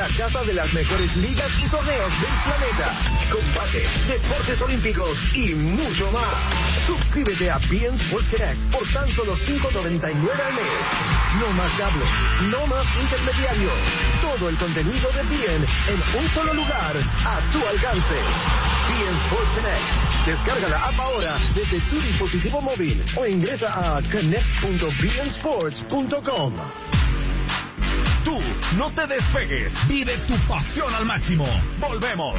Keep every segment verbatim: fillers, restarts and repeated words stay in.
la casa de las mejores ligas y torneos del planeta. Combate, deportes olímpicos y mucho más. Suscríbete a B N Sports Connect por tan solo cinco noventa y nueve al mes. No más cables, no más intermediarios. Todo el contenido de B N en un solo lugar, a tu alcance. B N Sports Connect. Descarga la app ahora desde tu dispositivo móvil o ingresa a connect punto b n sports punto com. Tú, no te despegues. Vive tu pasión al máximo. Volvemos.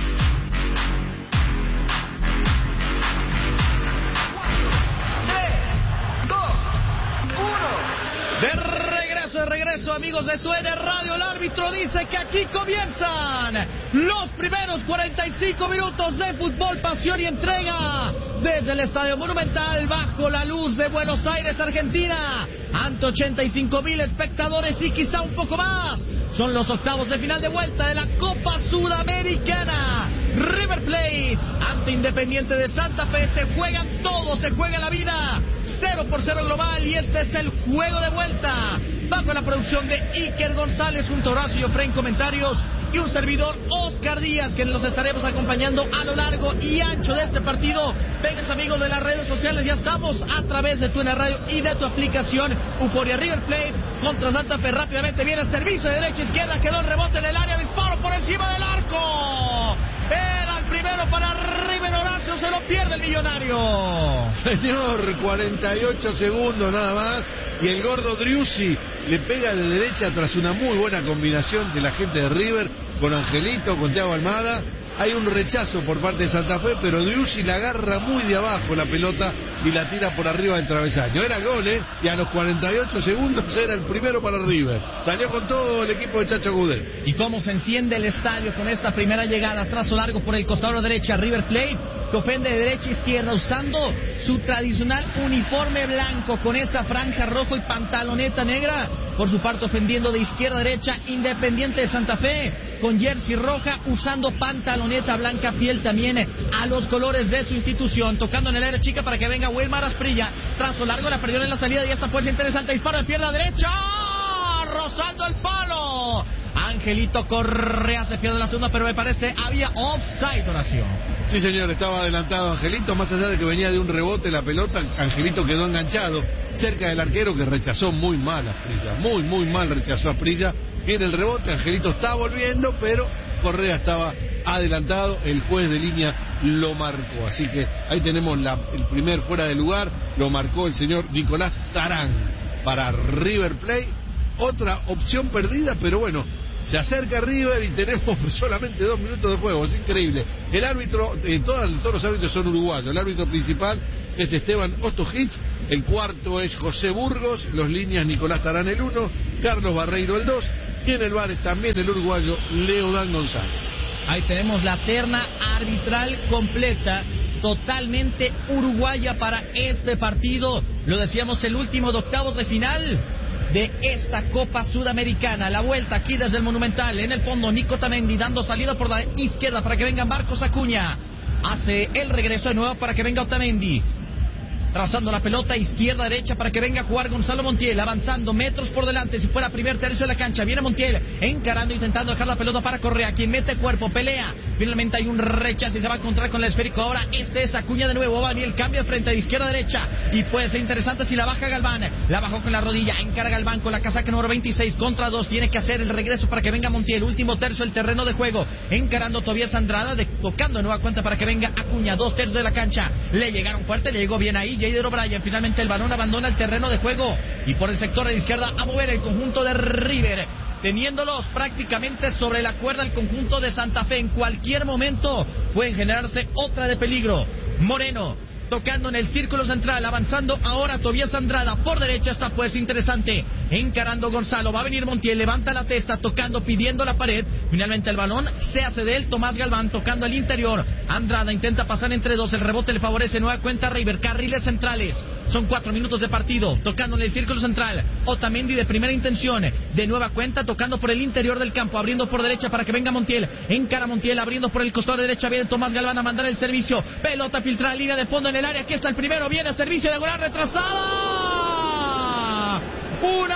tres, dos, uno. De regreso, de regreso, amigos de Tu N Radio. El árbitro dice que aquí comienzan los primeros cuarenta y cinco minutos de fútbol, pasión y entrega desde el Estadio Monumental, bajo la luz de Buenos Aires, Argentina, ante ochenta y cinco mil espectadores y quizá un poco más. Son los octavos de final de vuelta de la Copa Sudamericana. River Plate ante Independiente de Santa Fe. Se juegan todo, se juega la vida. Cero por cero global y este es el juego de vuelta. Bajo la producción de Iker González, junto a Horacio y Ofré en comentarios, y un servidor, Oscar Díaz, que los estaremos acompañando a lo largo y ancho de este partido. Vengan, amigos de las redes sociales, ya estamos a través de Tu N Radio y de tu aplicación. Euforia. River Plate contra Santa Fe. Rápidamente viene el servicio de derecha a izquierda, quedó el rebote en el área, disparo por encima del arco. Era el primero para River. Horacio, se lo pierde el millonario. Señor, cuarenta y ocho segundos nada más. Y el gordo Driussi le pega de derecha tras una muy buena combinación de la gente de River con Angelito, con Thiago Almada. Hay un rechazo por parte de Santa Fe, pero Driussi la agarra muy de abajo la pelota y la tira por arriba del travesaño. Era gol, ¿eh? Y a los cuarenta y ocho segundos era el primero para River. Salió con todo el equipo de Chacho Gudel. Y cómo se enciende el estadio con esta primera llegada, trazo largo por el costado derecha. River Plate que ofende de derecha a izquierda usando su tradicional uniforme blanco con esa franja rojo y pantaloneta negra. Por su parte ofendiendo de izquierda a derecha Independiente de Santa Fe con jersey roja usando pantaloneta blanca, piel también a los colores de su institución. Tocando en el área chica para que venga Wilmar Asprilla. Trazo largo, la perdió en la salida y esta fuerza interesante. Disparo de pierna derecha, rozando el palo. Angelito Correa se pierde la segunda, pero me parece había offside, Horacio. Sí, señor, estaba adelantado Angelito, más allá de que venía de un rebote la pelota, Angelito quedó enganchado cerca del arquero, que rechazó muy mal a Asprilla, muy, muy mal rechazó a Asprilla. Viene el rebote, Angelito está volviendo, pero Correa estaba adelantado, el juez de línea lo marcó, así que ahí tenemos la, el primer fuera de lugar, lo marcó el señor Nicolás Tarán para River Plate. Otra opción perdida, pero bueno, se acerca River y tenemos solamente dos minutos de juego, es increíble. El árbitro, eh, todos, todos los árbitros son uruguayos. El árbitro principal es Esteban Ostojic, el cuarto es José Burgos, los líneas Nicolás Tarán el uno, Carlos Barreiro el dos, y en el bar también el uruguayo Leodán González. Ahí tenemos la terna arbitral completa, totalmente uruguaya para este partido. Lo decíamos, el último de octavos de final de esta Copa Sudamericana. La vuelta aquí desde el Monumental. En el fondo Nico Tamendi dando salida por la izquierda para que venga Marcos Acuña. Hace el regreso de nuevo para que venga Otamendi. Trazando la pelota izquierda-derecha para que venga a jugar Gonzalo Montiel, avanzando metros por delante, si fuera primer tercio de la cancha. Viene Montiel, encarando, intentando dejar la pelota para Correa, quien mete cuerpo, pelea. Finalmente hay un rechazo y se va a encontrar con el esférico. Ahora este es Acuña de nuevo, va a venir el cambio de frente de izquierda-derecha. Y puede ser interesante si la baja Galván. La bajó con la rodilla, encara Galván con la casaca número veintiséis contra dos. Tiene que hacer el regreso para que venga Montiel. Último tercio del terreno de juego, encarando Tobias Andrada, de, tocando de nueva cuenta para que venga Acuña. Dos tercios de la cancha, le llegaron fuerte, le llegó bien ahí Jader O'Brien. Finalmente el balón abandona el terreno de juego y por el sector de la izquierda a mover el conjunto de River, teniéndolos prácticamente sobre la cuerda el conjunto de Santa Fe. En cualquier momento pueden generarse otra de peligro. Moreno tocando en el círculo central, avanzando ahora Tobias Andrada por derecha, esta pues interesante, encarando Gonzalo, va a venir Montiel, levanta la testa, tocando, pidiendo la pared, finalmente el balón se hace de él, Tomás Galván tocando al interior, Andrada intenta pasar entre dos, el rebote le favorece, nueva cuenta River, carriles centrales, son cuatro minutos de partido, tocando en el círculo central, Otamendi de primera intención, de nueva cuenta, tocando por el interior del campo, abriendo por derecha para que venga Montiel, encara Montiel, abriendo por el costado de derecha, viene Tomás Galván a mandar el servicio, pelota filtrada, línea de fondo en el área, aquí está el primero, viene servicio de gol retrasada, una más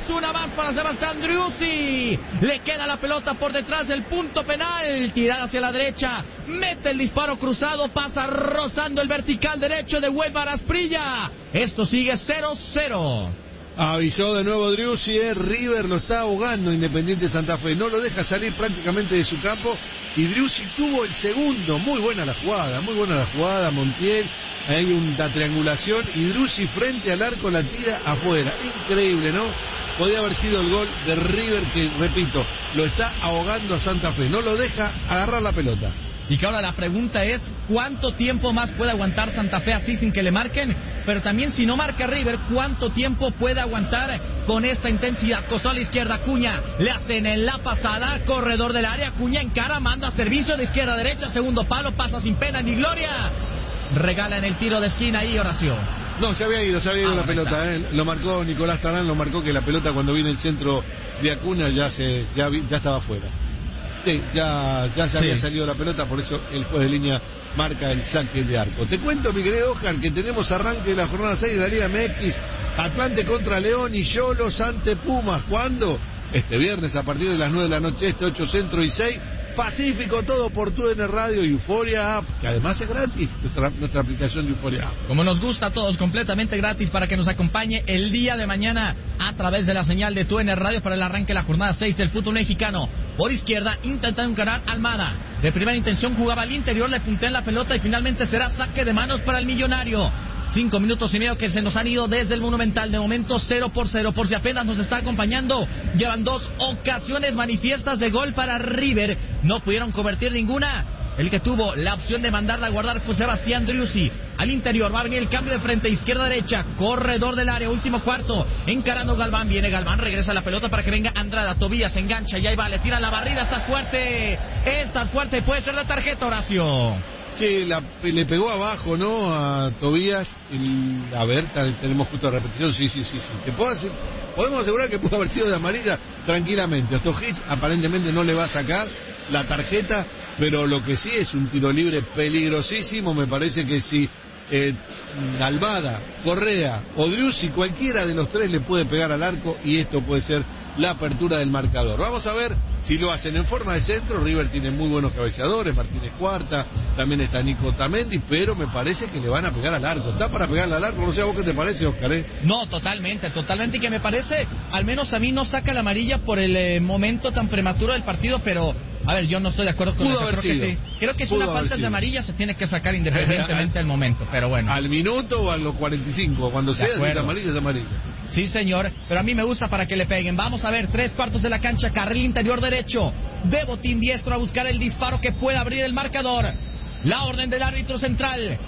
Es una más para Sebastián Driussi. Le queda la pelota por detrás del punto penal. Tirada hacia la derecha. Mete el disparo cruzado. Pasa rozando el vertical derecho de Huelvar Asprilla. Esto sigue cero cero. Avisó de nuevo Driussi, eh. River lo está ahogando Independiente Santa Fe. No lo deja salir prácticamente de su campo. Y Driussi tuvo el segundo. Muy buena la jugada, muy buena la jugada. Montiel, hay una triangulación. Y Driussi frente al arco la tira afuera. Increíble, ¿no? Podía haber sido el gol de River que, repito, lo está ahogando a Santa Fe. No lo deja agarrar la pelota. Y que ahora la pregunta es, ¿cuánto tiempo más puede aguantar Santa Fe así sin que le marquen? Pero también si no marca River, ¿cuánto tiempo puede aguantar con esta intensidad? Costó a la izquierda, Acuña, le hacen en la pasada, corredor del área, Acuña encara, manda servicio de izquierda a derecha, segundo palo, pasa sin pena ni gloria. Regala en el tiro de esquina ahí, Horacio. No, se había ido, se había ido ah, la pelota, eh. Lo marcó Nicolás Tarán, lo marcó que la pelota cuando viene el centro de Acuña ya, se, ya, ya estaba fuera. Sí, ya, ya se había sí. salido la pelota, por eso el juez de línea marca el saque de arco. Te cuento, mi querido Oscar, que tenemos arranque de la jornada seis de la Liga M X, Atlante contra León y Xolos ante Pumas. ¿Cuándo? Este viernes a partir de las nueve de la noche, este ocho centro y seis Pacífico, todo por T U N Radio y Euforia App, que además es gratis, nuestra, nuestra aplicación de Euforia App. Como nos gusta a todos, completamente gratis para que nos acompañe el día de mañana a través de la señal de T U N Radio para el arranque de la jornada seis del fútbol mexicano. Por izquierda, intentando encarar Almada. De primera intención jugaba al interior, le puntea en la pelota y finalmente será saque de manos para el millonario. Cinco minutos y medio que se nos han ido desde el Monumental. De momento cero por cero, por si apenas nos está acompañando. Llevan dos ocasiones manifiestas de gol para River. No pudieron convertir ninguna. El que tuvo la opción de mandarla a guardar fue Sebastián Driussi. Al interior va a venir el cambio de frente, izquierda-derecha, corredor del área, último cuarto, encarando Galván, viene Galván, regresa la pelota para que venga Andrada, Tobías se engancha y ahí va, le tira la barrida, estás fuerte, estás fuerte, puede ser de tarjeta, Horacio. Sí, la, le pegó abajo, ¿no? A Tobías. El, a ver, tenemos justo la repetición. Sí, sí, sí, sí. ¿Te puedo hacer, podemos asegurar que pudo haber sido de amarilla tranquilamente. A Stojic aparentemente no le va a sacar la tarjeta, pero lo que sí es un tiro libre peligrosísimo. Me parece que si eh, Almada, Correa o Driussi, cualquiera de los tres le puede pegar al arco y esto puede ser la apertura del marcador. Vamos a ver si lo hacen en forma de centro. River tiene muy buenos cabeceadores, Martínez Cuarta, también está Nico Tamendi, pero me parece que le van a pegar al arco. ¿Está para pegarle al arco? No sé a vos qué te parece, Oscar, ¿eh? No, totalmente, totalmente, y que me parece, al menos a mí no saca la amarilla por el eh, momento tan prematuro del partido, pero... A ver, yo no estoy de acuerdo con Pudo eso, creo sido. que sí. Creo que es Pudo una falta de amarilla, se tiene que sacar independientemente del momento, pero bueno. ¿Al minuto o a los cuarenta y cinco? Cuando sea, si es amarilla, es amarilla. Sí, señor, pero a mí me gusta para que le peguen. Vamos a ver, tres cuartos de la cancha, carril interior derecho. De botín diestro a buscar el disparo que pueda abrir el marcador. La orden del árbitro central.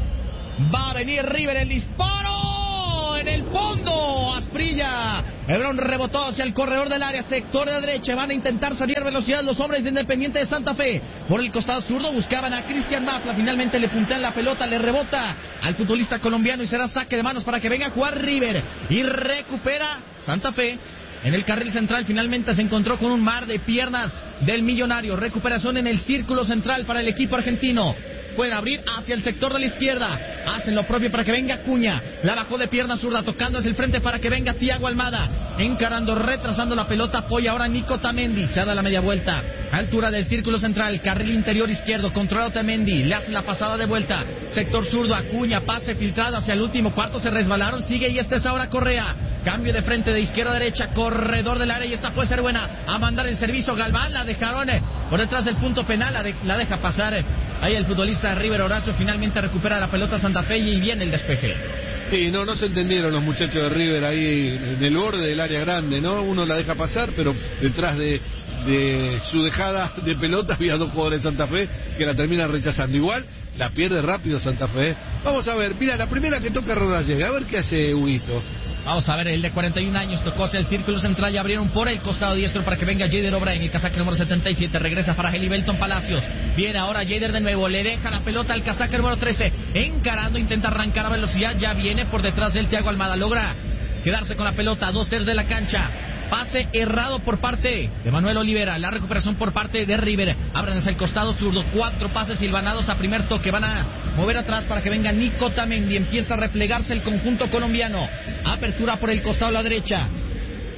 Va a venir River, el disparo en el fondo. Asprilla. El balón rebotó hacia el corredor del área, sector de derecha. Van a intentar salir a velocidad los hombres de Independiente de Santa Fe. Por el costado zurdo buscaban a Cristian Mafla. Finalmente le puntean la pelota, le rebota al futbolista colombiano y será saque de manos para que venga a jugar River. Y recupera Santa Fe. En el carril central finalmente se encontró con un mar de piernas del millonario. Recuperación en el círculo central para el equipo argentino. Pueden abrir hacia el sector de la izquierda. Hacen lo propio para que venga Acuña. La bajó de pierna zurda, tocando hacia el frente para que venga Thiago Almada. Encarando, retrasando la pelota. Apoya ahora Nico Tamendi. Se da la media vuelta. Altura del círculo central. Carril interior izquierdo. Controla Tamendi. Le hace la pasada de vuelta. Sector zurdo. Acuña. Pase filtrado hacia el último cuarto. Se resbalaron. Sigue y esta es ahora Correa. Cambio de frente de izquierda a derecha. Corredor del área y esta puede ser buena. A mandar el servicio Galván. La dejaron por detrás del punto penal. La, de, la deja pasar. Ahí el futbolista River, Horacio, finalmente recupera la pelota Santa Fe y viene el despeje. Sí, no, no se entendieron los muchachos de River ahí en el borde del área grande, ¿no? Uno la deja pasar, pero detrás de, de su dejada de pelota había dos jugadores de Santa Fe que la terminan rechazando. Igual la pierde rápido Santa Fe. Vamos a ver, mira, la primera que toca Rodallega, a ver qué hace Huguito. Vamos a ver, el de cuarenta y un años tocó hacia el círculo central y abrieron por el costado diestro para que venga Jader O'Brien, el casaque número setenta y siete, regresa para Helibelton Palacios. Viene ahora Jader de nuevo, le deja la pelota al casaque número trece, encarando, intenta arrancar a velocidad, ya viene por detrás del Thiago Almada, logra quedarse con la pelota, dos tercios de la cancha. Pase errado por parte de Manuel Olivera. La recuperación por parte de River. Abren hacia el costado zurdo. Cuatro pases silvanados a primer toque. Van a mover atrás para que venga Nico Tamendi. Empieza a replegarse el conjunto colombiano. Apertura por el costado a la derecha.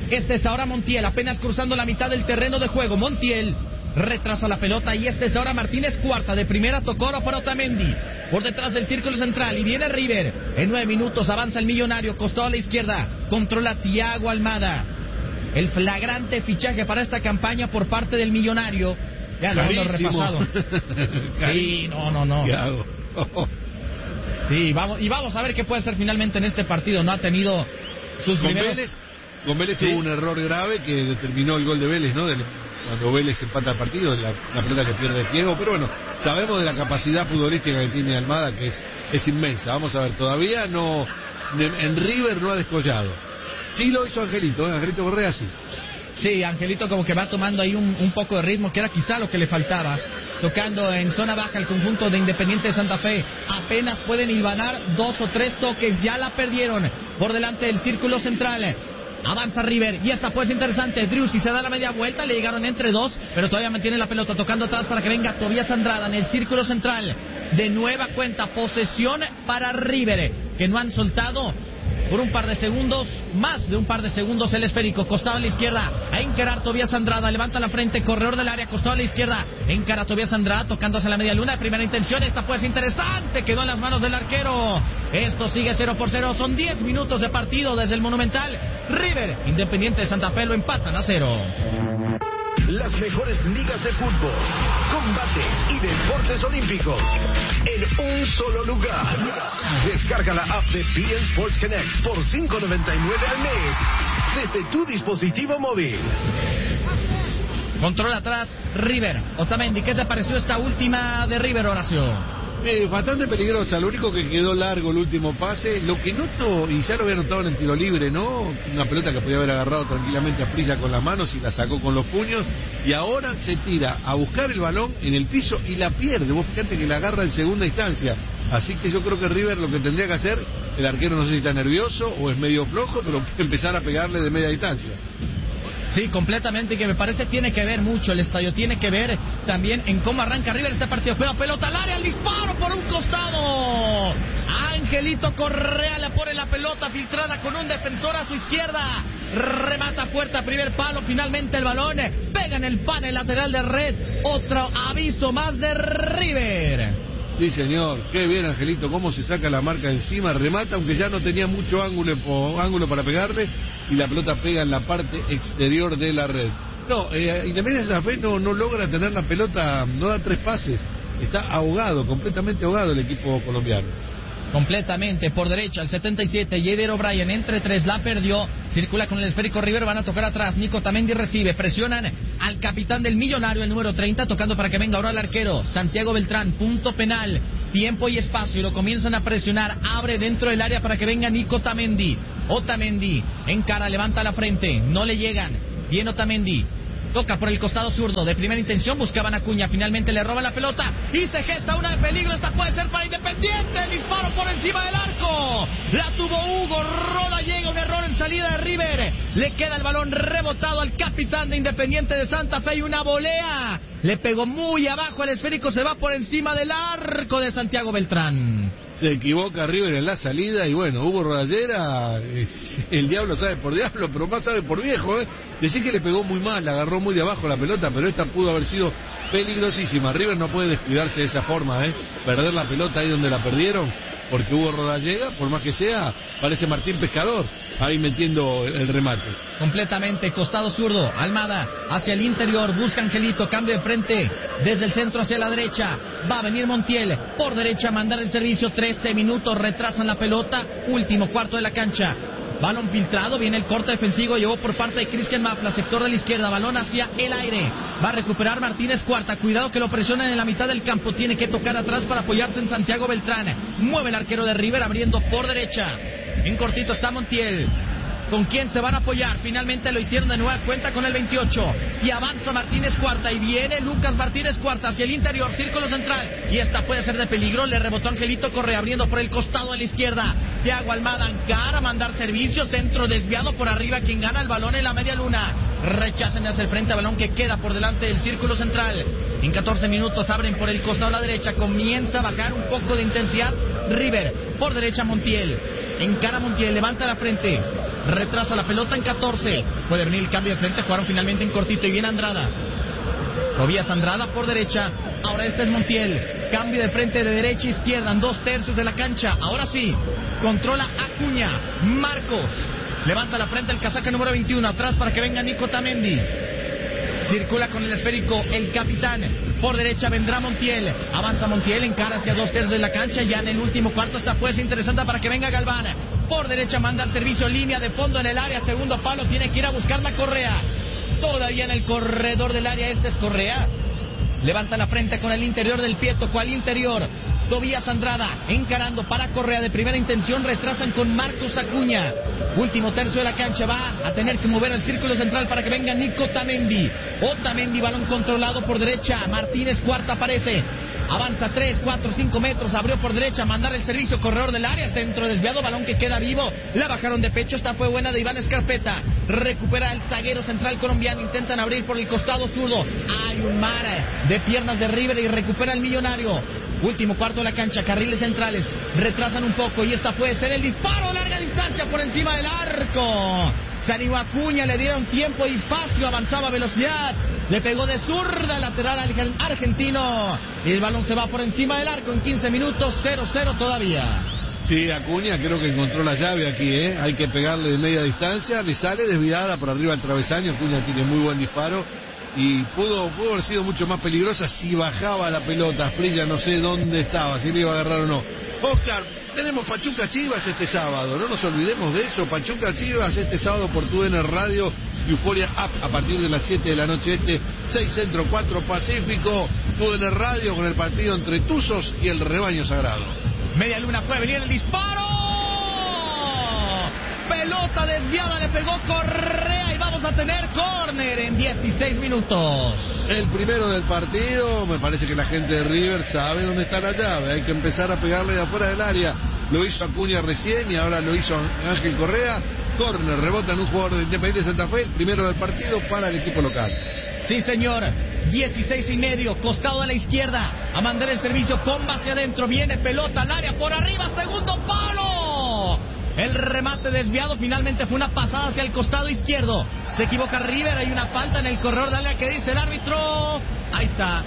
Este es ahora Montiel, apenas cruzando la mitad del terreno de juego. Montiel retrasa la pelota y este es ahora Martínez Cuarta. De primera tocó ahora para Otamendi. Por detrás del círculo central y viene River. En nueve minutos avanza el millonario, costado a la izquierda. Controla Thiago Almada. El flagrante fichaje para esta campaña por parte del millonario. Ya lo hemos repasado. Sí, no, no, no. Oh. Sí, vamos, y vamos a ver qué puede ser finalmente en este partido. No ha tenido sus con primeros... Vélez, con Vélez sí. tuvo un error grave que determinó el gol de Vélez, ¿no? Del, cuando Vélez empata el partido, la, la pelota que pierde Diego. Pero bueno, sabemos de la capacidad futbolística que tiene Almada, que es, es inmensa. Vamos a ver, todavía no... En, en River no ha descollado. Sí lo hizo Angelito, ¿eh? Angelito Correa sí. Sí, Angelito como que va tomando ahí un, un poco de ritmo, que era quizá lo que le faltaba. Tocando en zona baja el conjunto de Independiente de Santa Fe. Apenas pueden hilvanar dos o tres toques. Ya la perdieron por delante del círculo central. Avanza River y esta puede ser interesante. Drew, si se da la media vuelta, le llegaron entre dos, pero todavía mantiene la pelota tocando atrás para que venga Tobías Andrada en el círculo central. De nueva cuenta, posesión para River, que no han soltado por un par de segundos, más de un par de segundos el esférico, costado a la izquierda, a encarar Tobías Andrada, levanta la frente, corredor del área, costado a la izquierda, encara Tobías Andrada, tocando hacia la media luna, de primera intención, esta puede ser interesante, quedó en las manos del arquero, esto sigue cero por cero, son diez minutos de partido desde el Monumental, River, Independiente de Santa Fe lo empatan a cero. Las mejores ligas de fútbol, combates y deportes olímpicos en un solo lugar. Descarga la app de B N Sports Connect por cinco noventa y nueve al mes desde tu dispositivo móvil. Control atrás, River. Otamendi, ¿qué te pareció esta última de River, Horacio? Eh, bastante peligrosa, lo único que quedó largo el último pase, lo que noto, y ya lo había notado en el tiro libre, ¿no? Una pelota que podía haber agarrado tranquilamente a Prilla con las manos y la sacó con los puños, y ahora se tira a buscar el balón en el piso y la pierde, vos fíjate que la agarra en segunda instancia, así que yo creo que River lo que tendría que hacer, el arquero no sé si está nervioso o es medio flojo, pero empezar a pegarle de media distancia. Sí, completamente, que me parece tiene que ver mucho el estadio, tiene que ver también en cómo arranca River este partido. Juega pelota al área, el disparo por un costado. Angelito Correa le pone la pelota filtrada con un defensor a su izquierda. Remata fuerte a primer palo, finalmente el balón pega en el panel lateral de red. Otro aviso más de River. Sí, señor, qué bien Angelito, cómo se saca la marca encima, remata, aunque ya no tenía mucho ángulo, ángulo para pegarle, y la pelota pega en la parte exterior de la red. No, eh, Independiente de Santa Fe no, no logra tener la pelota, no da tres pases, está ahogado, completamente ahogado el equipo colombiano. Completamente, por derecha, el setenta y siete, Jader O'Brien, entre tres, la perdió, circula con el esférico River, van a tocar atrás, Nico Otamendi recibe, presionan al capitán del millonario, el número treinta, tocando para que venga ahora el arquero, Santiago Beltrán, punto penal, tiempo y espacio, y lo comienzan a presionar, abre dentro del área para que venga Nico Otamendi, Otamendi, encara, levanta la frente, no le llegan, viene Otamendi, toca por el costado zurdo, de primera intención, buscaban a Acuña, finalmente le roban la pelota y se gesta una de peligro, esta puede ser para Independiente, el disparo por encima del arco, la tuvo Hugo, Roda, llega un error en salida de River, le queda el balón rebotado al capitán de Independiente de Santa Fe y una volea, le pegó muy abajo, el esférico se va por encima del arco de Santiago Beltrán. Se equivoca River en la salida y bueno, Hugo Rodallera, el diablo sabe por diablo, pero más sabe por viejo, ¿eh? Decir que le pegó muy mal, la agarró muy de abajo la pelota, pero esta pudo haber sido peligrosísima. River no puede descuidarse de esa forma, ¿eh? Perder la pelota ahí donde la perdieron, porque Hugo Rodallega, por más que sea, parece Martín Pescador, ahí metiendo el remate. Completamente, costado zurdo, Almada, hacia el interior, busca Angelito, cambio de frente, desde el centro hacia la derecha, va a venir Montiel, por derecha, mandar el servicio, trece minutos, retrasan la pelota, último cuarto de la cancha. Balón filtrado, viene el corte defensivo, llevó por parte de Cristian Mafla, sector de la izquierda, balón hacia el aire, va a recuperar Martínez Cuarta, cuidado que lo presionan en la mitad del campo, tiene que tocar atrás para apoyarse en Santiago Beltrán, mueve el arquero de River abriendo por derecha, en cortito está Montiel, ¿con quién se van a apoyar? Finalmente lo hicieron de nueva cuenta con el veintiocho. Y avanza Martínez Cuarta. Y viene Lucas Martínez Cuarta hacia el interior, círculo central. Y esta puede ser de peligro. Le rebotó Angelito Correa abriendo por el costado de la izquierda. Thiago Almada encara a mandar servicio. Centro desviado por arriba. Quien gana el balón en la media luna. Rechacen hacia el frente. Balón que queda por delante del círculo central. En catorce minutos abren por el costado a la derecha. Comienza a bajar un poco de intensidad River. Por derecha Montiel. Encara Montiel. Levanta la frente. retrasa la pelota en catorce. Puede venir el cambio de frente, jugaron finalmente en cortito y viene Andrada. Tobías Andrada por derecha, ahora este es Montiel. Cambio de frente de derecha a izquierda en dos tercios de la cancha. Ahora sí, controla Acuña. Marcos levanta la frente el casaca número veintiuno, atrás para que venga Nico Otamendi. Circula con el esférico el capitán. Por derecha vendrá Montiel. Avanza Montiel, encara hacia dos tercios de la cancha. Ya en el último cuarto esta puede ser interesante para que venga Galván. Por derecha manda el servicio, línea de fondo en el área. Segundo palo, tiene que ir a buscar la Correa. Todavía en el corredor del área, este es Correa. Levanta la frente con el interior del pie, tocó al interior. Tobías Andrada encarando para Correa de primera intención, retrasan con Marcos Acuña. Último tercio de la cancha, va a tener que mover el círculo central para que venga Nico Otamendi. Otamendi, balón controlado por derecha. Martínez Cuarta aparece. Avanza tres, cuatro, cinco metros, abrió por derecha, mandar el servicio, corredor del área, centro desviado, balón que queda vivo, la bajaron de pecho, esta fue buena de Iván Escarpeta, recupera el zaguero central colombiano, intentan abrir por el costado zurdo, hay un mar de piernas de River y recupera el millonario. Último cuarto de la cancha, carriles centrales, retrasan un poco y esta puede ser el disparo, larga distancia por encima del arco. Se animó Acuña, le dieron tiempo y espacio, avanzaba a velocidad, le pegó de zurda lateral al argentino y el balón se va por encima del arco en quince minutos, cero cero todavía. Sí, Acuña creo que encontró la llave aquí, ¿eh? Hay que pegarle de media distancia, le sale desviada por arriba al travesaño, Acuña tiene muy buen disparo y pudo, pudo haber sido mucho más peligrosa si bajaba la pelota. Asprilla no sé dónde estaba, si le iba a agarrar o no. Oscar, tenemos Pachuca Chivas este sábado, no nos olvidemos de eso. Pachuca Chivas este sábado por T U N Radio y Euforia App a partir de las siete de la noche este, seis Centro, cuatro Pacífico, T U N Radio con el partido entre Tuzos y el Rebaño Sagrado. Media luna, puede venir el disparo. Pelota desviada, le pegó Correa y vamos a tener córner en dieciséis minutos. El primero del partido, me parece que la gente de River sabe dónde está la llave, hay que empezar a pegarle de afuera del área. Lo hizo Acuña recién y ahora lo hizo Ángel Correa. Córner, rebota en un jugador de Independiente Santa Fe, el primero del partido para el equipo local. Sí, señor. dieciséis y medio, costado a la izquierda, a mandar el servicio, comba hacia adentro, viene pelota al área, por arriba, segundo palo. El remate desviado, finalmente fue una pasada hacia el costado izquierdo. Se equivoca River, hay una falta en el corredor de área que dice el árbitro. Ahí está.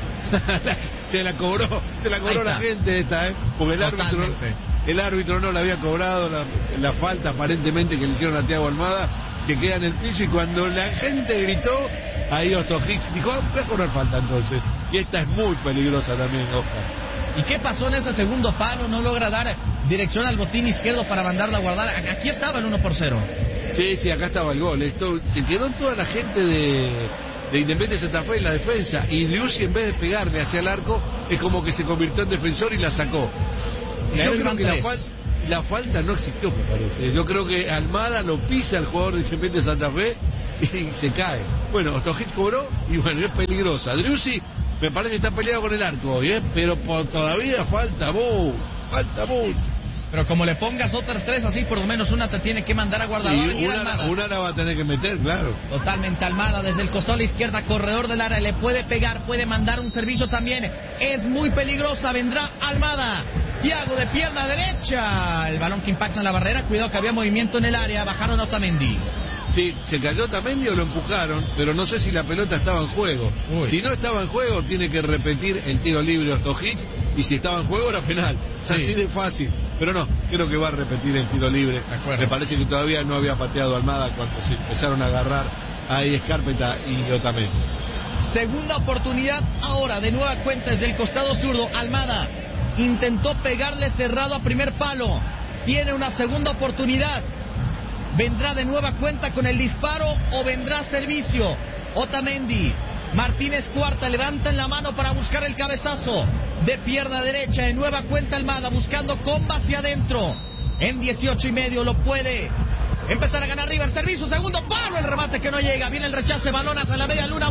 se la cobró, se la cobró la gente esta, ¿eh? Porque el árbitro, el árbitro no la había cobrado la, la falta aparentemente que le hicieron a Thiago Almada, que queda en el piso, y cuando la gente gritó, ahí Otto Hicks dijo, ah, voy a cobrar falta entonces. Y esta es muy peligrosa también, Oscar. ¿Y qué pasó en ese segundo palo? No logra dar dirección al botín izquierdo para mandarla a guardar. Aquí estaba el uno por cero. Sí, sí, acá estaba el gol. Esto, se quedó toda la gente de, de Independiente Santa Fe en la defensa. Y Driussi, en vez de pegarle hacia el arco, es como que se convirtió en defensor y la sacó. Y yo creo que la, fal, la falta no existió, me parece. Yo creo que Almada lo pisa el jugador de Independiente Santa Fe y se cae. Bueno, Otto Hicks cobró y bueno, es peligrosa. Driussi me parece que está peleado con el arco hoy, ¿eh? Pero por, todavía falta mucho, falta mucho. Pero como le pongas otras tres así, por lo menos una te tiene que mandar a guardar. Y una, una la va a tener que meter, claro. Totalmente. Almada desde el costado a la izquierda, corredor del área, le puede pegar, puede mandar un servicio también. Es muy peligrosa, vendrá Almada. Thiago de pierna derecha. El balón que impacta en la barrera, cuidado que había movimiento en el área, bajaron a Otamendi. Sí, se cayó Otamendi o lo empujaron, pero no sé si la pelota estaba en juego. Uy. Si no estaba en juego, tiene que repetir el tiro libre Otto Hicks, y si estaba en juego era penal. Sí. Así de fácil. Pero no, creo que va a repetir el tiro libre. Me parece que todavía no había pateado Almada cuando se empezaron a agarrar ahí Escarpeta y Otamendi. Segunda oportunidad ahora, de nueva cuenta desde el costado zurdo. Almada intentó pegarle cerrado a primer palo. Tiene una segunda oportunidad. ¿Vendrá de nueva cuenta con el disparo o vendrá servicio? Otamendi, Martínez Cuarta, levantan la mano para buscar el cabezazo. De pierna derecha, de nueva cuenta Almada, buscando comba hacia adentro. En dieciocho y medio lo puede empezar a ganar River. Servicio, segundo palo, el remate que no llega. Viene el rechace, balón hacia la media luna,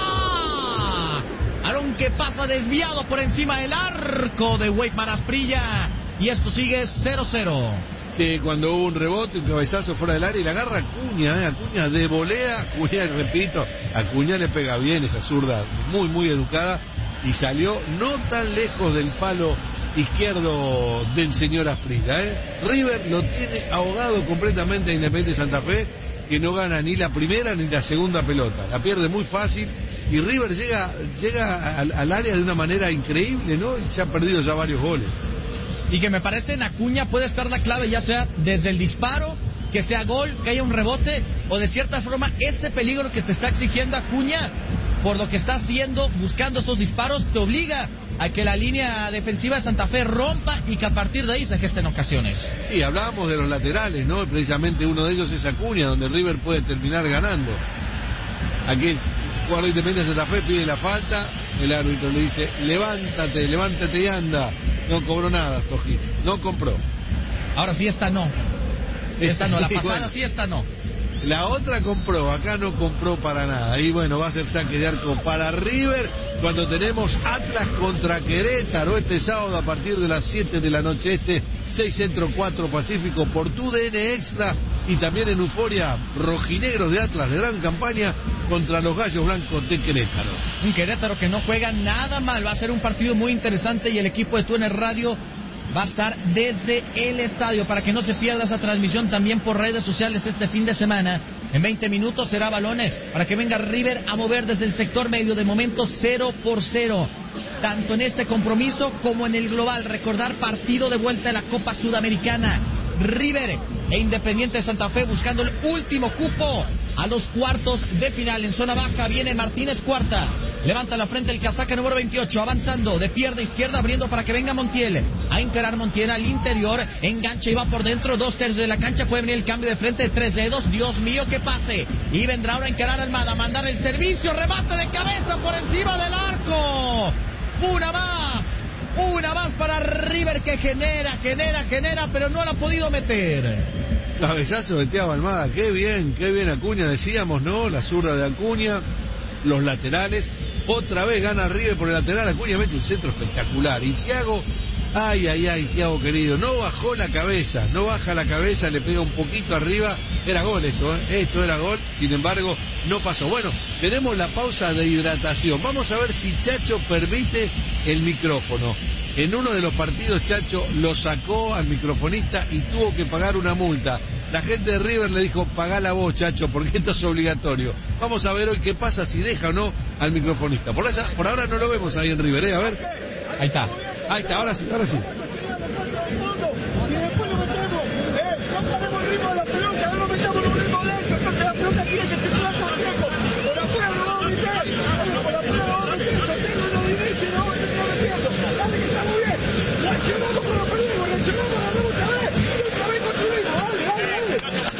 volea. Balón que pasa desviado por encima del arco de Weidman Asprilla. Y esto sigue cero cero. Sí, cuando hubo un rebote, un cabezazo fuera del área y la agarra Acuña, ¿eh? Acuña de volea, Acuña, repito, Acuña le pega bien esa zurda, muy, muy educada, y salió no tan lejos del palo izquierdo del señor Asprilla, ¿eh? River lo tiene ahogado completamente a Independiente Santa Fe, que no gana ni la primera ni la segunda pelota, la pierde muy fácil, y River llega llega al, al área de una manera increíble, ¿no? Y se ha perdido ya varios goles. Y que me parece en Acuña puede estar la clave, ya sea desde el disparo, que sea gol, que haya un rebote, o de cierta forma ese peligro que te está exigiendo Acuña, por lo que está haciendo, buscando esos disparos, te obliga a que la línea defensiva de Santa Fe rompa y que a partir de ahí se gesten ocasiones. Sí, hablábamos de los laterales, ¿no? Precisamente uno de ellos es Acuña, donde River puede terminar ganando. Aquí el jugador de Independiente Santa Fe pide la falta, el árbitro le dice, levántate, levántate y anda. No cobró nada, Stojic, no compró. Ahora sí, esta no. Esta no, la pasada bueno, sí, esta no. La otra compró, acá no compró para nada. Y bueno, va a ser saque de arco para River cuando tenemos Atlas contra Querétaro este sábado a partir de las siete de la noche este, seis Centro, cuatro Pacífico por tu D N Extra, y también en Euforia, rojinegros de Atlas de gran campaña contra los Gallos Blancos de Querétaro. Un Querétaro que no juega nada mal, va a ser un partido muy interesante y el equipo de T U N Radio va a estar desde el estadio para que no se pierda esa transmisión también por redes sociales este fin de semana. En veinte minutos será balones para que venga River a mover desde el sector medio, de momento cero por cero. Tanto en este compromiso como en el global. Recordar, partido de vuelta de la Copa Sudamericana. River e Independiente de Santa Fe buscando el último cupo a los cuartos de final. En zona baja viene Martínez Cuarta, levanta la frente el casaca número veintiocho, avanzando de pierna a izquierda, abriendo para que venga Montiel a encarar. Montiel al interior, engancha y va por dentro, dos tercios de la cancha, puede venir el cambio de frente de tres dedos, Dios mío, que pase, y vendrá ahora a encarar Almada, mandar el servicio, remate de cabeza por encima del arco, una más. Una más para River, que genera, genera, genera, pero no la ha podido meter. Cabezazo de Thiago Almada, qué bien, qué bien Acuña, decíamos, ¿no? La zurda de Acuña, los laterales, otra vez gana River por el lateral, Acuña mete un centro espectacular, y Thiago, ay, ay, ay, Thiago querido, no bajó la cabeza, no baja la cabeza, le pega un poquito arriba, era gol esto, ¿eh? Esto era gol, sin embargo, no pasó. Bueno, tenemos la pausa de hidratación, vamos a ver si Chacho permite el micrófono. En uno de los partidos Chacho lo sacó al microfonista y tuvo que pagar una multa. La gente de River le dijo, pagá la voz, Chacho, porque esto es obligatorio. Vamos a ver hoy qué pasa, si deja o no al microfonista. Por, esa, por ahora no lo vemos ahí en River, ¿eh? A ver. Ahí está. Ahí está, ahora sí, ahora sí. Y después lo metemos, eh, no ponemos el ritmo de la pelota, no lo metamos en un ritmo lento, entonces la pelota tiene que circular todo el tiempo. Por afuera lo vamos a meter, por afuera lo vamos a meter, sostengo y lo dirige, no, no está metiendo. Dale que está muy bien, reaccionamos cuando perdemos, reaccionamos, ganamos otra vez, y otra vez construimos, dale, dale,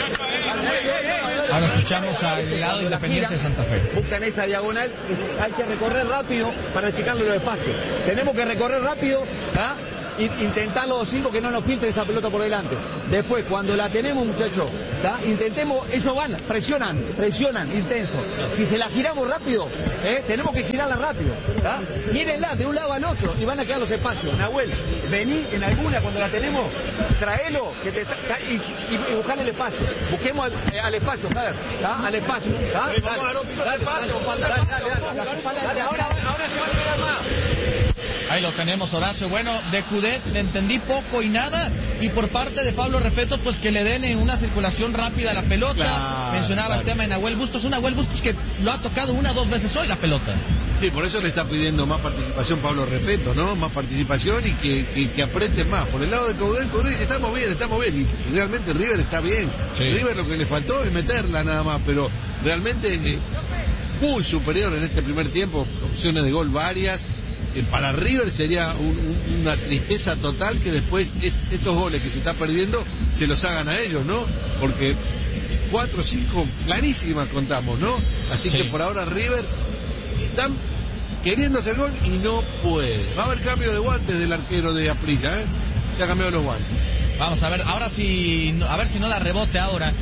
dale. Ahora escuchamos al lado Independiente de Santa Fe. Buscan esa diagonal, hay que recorrer rápido para achicarle los espacios. Tenemos que recorrer rápido, ¿ah? Intentar los cinco que no nos filtre esa pelota por delante. Después, cuando la tenemos, muchachos, ¿tá? Intentemos, ellos van, presionan, presionan, intenso. Si se la giramos rápido, ¿eh? Tenemos que girarla rápido, ¿tá? Mírenla de un lado al otro y van a quedar los espacios. Nahuel, vení en alguna cuando la tenemos, traelo que te, y, y, y buscale el espacio. Busquemos al, eh, al espacio, Jader, ¿tá? Al espacio, ¿tá? Dale, dale, dale, dale, ahora, ahora se va a quedar más. Ahí lo tenemos, Horacio. Bueno, de Cudet le entendí poco y nada. Y por parte de Pablo Repeto, pues que le den una circulación rápida a la pelota. Claro, Mencionaba claro. el tema de Nahuel Bustos. Un Nahuel Bustos que lo ha tocado una o dos veces hoy la pelota. Sí, por eso le está pidiendo más participación Pablo Repeto, ¿no? Más participación y que, que, que apriete más. Por el lado de Coudet, Coudet dice, estamos bien, estamos bien. Y realmente River está bien. Sí. River lo que le faltó es meterla nada más, pero realmente eh, muy superior en este primer tiempo. Opciones de gol varias. Eh, para River sería un, un, una tristeza total que después est estos goles que se está perdiendo se los hagan a ellos, ¿no? Porque cuatro o cinco clarísimas contamos, ¿no? Así sí. Que por ahora River están queriendo hacer gol y no puede. Va a haber cambio de guantes del arquero de Asprilla, ¿eh? Se ha cambiado los guantes. Vamos a ver, ahora sí, a ver si no da rebote ahora.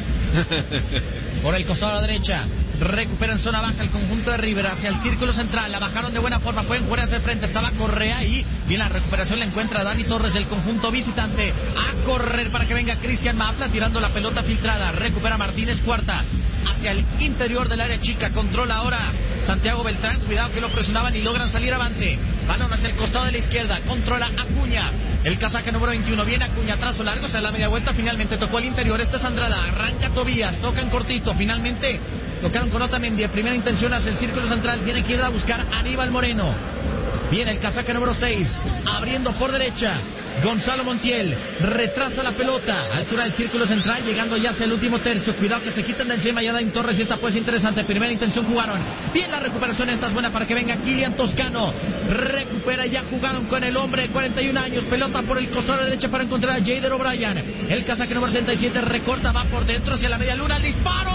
Por el costado a la derecha. Recupera en zona baja el conjunto de River hacia el círculo central, la bajaron de buena forma, pueden jugar hacia el frente, estaba Correa ahí, y en la recuperación la encuentra Dani Torres del conjunto visitante, a correr para que venga Cristian Mafla tirando la pelota filtrada, recupera Martínez Cuarta hacia el interior del área chica, controla ahora Santiago Beltrán, cuidado que lo presionaban y logran salir avante, Balón hacia el costado de la izquierda, controla Acuña. El casaca número veintiuno, viene Acuña, trazo largo, se da la media vuelta, finalmente tocó al interior. Este es Andrada, arranca Tobías, toca en cortito, finalmente tocaron con Otamendi. Primera intención hacia el círculo central, tiene que ir a buscar a Aníbal Moreno. Viene el casaca número seis, abriendo por derecha. Gonzalo Montiel retrasa la pelota, altura del círculo central, llegando ya hacia el último tercio. Cuidado que se quiten de encima ya Dani Torres y esta pues interesante. Primera intención jugaron. Bien la recuperación, esta es buena para que venga Kylian Toscano. Recupera, ya jugaron con el hombre de cuarenta y un años. Pelota por el costado de derecha para encontrar a Jader O'Brien. El casaque número sesenta y siete recorta, va por dentro hacia la media luna. ¡El disparo!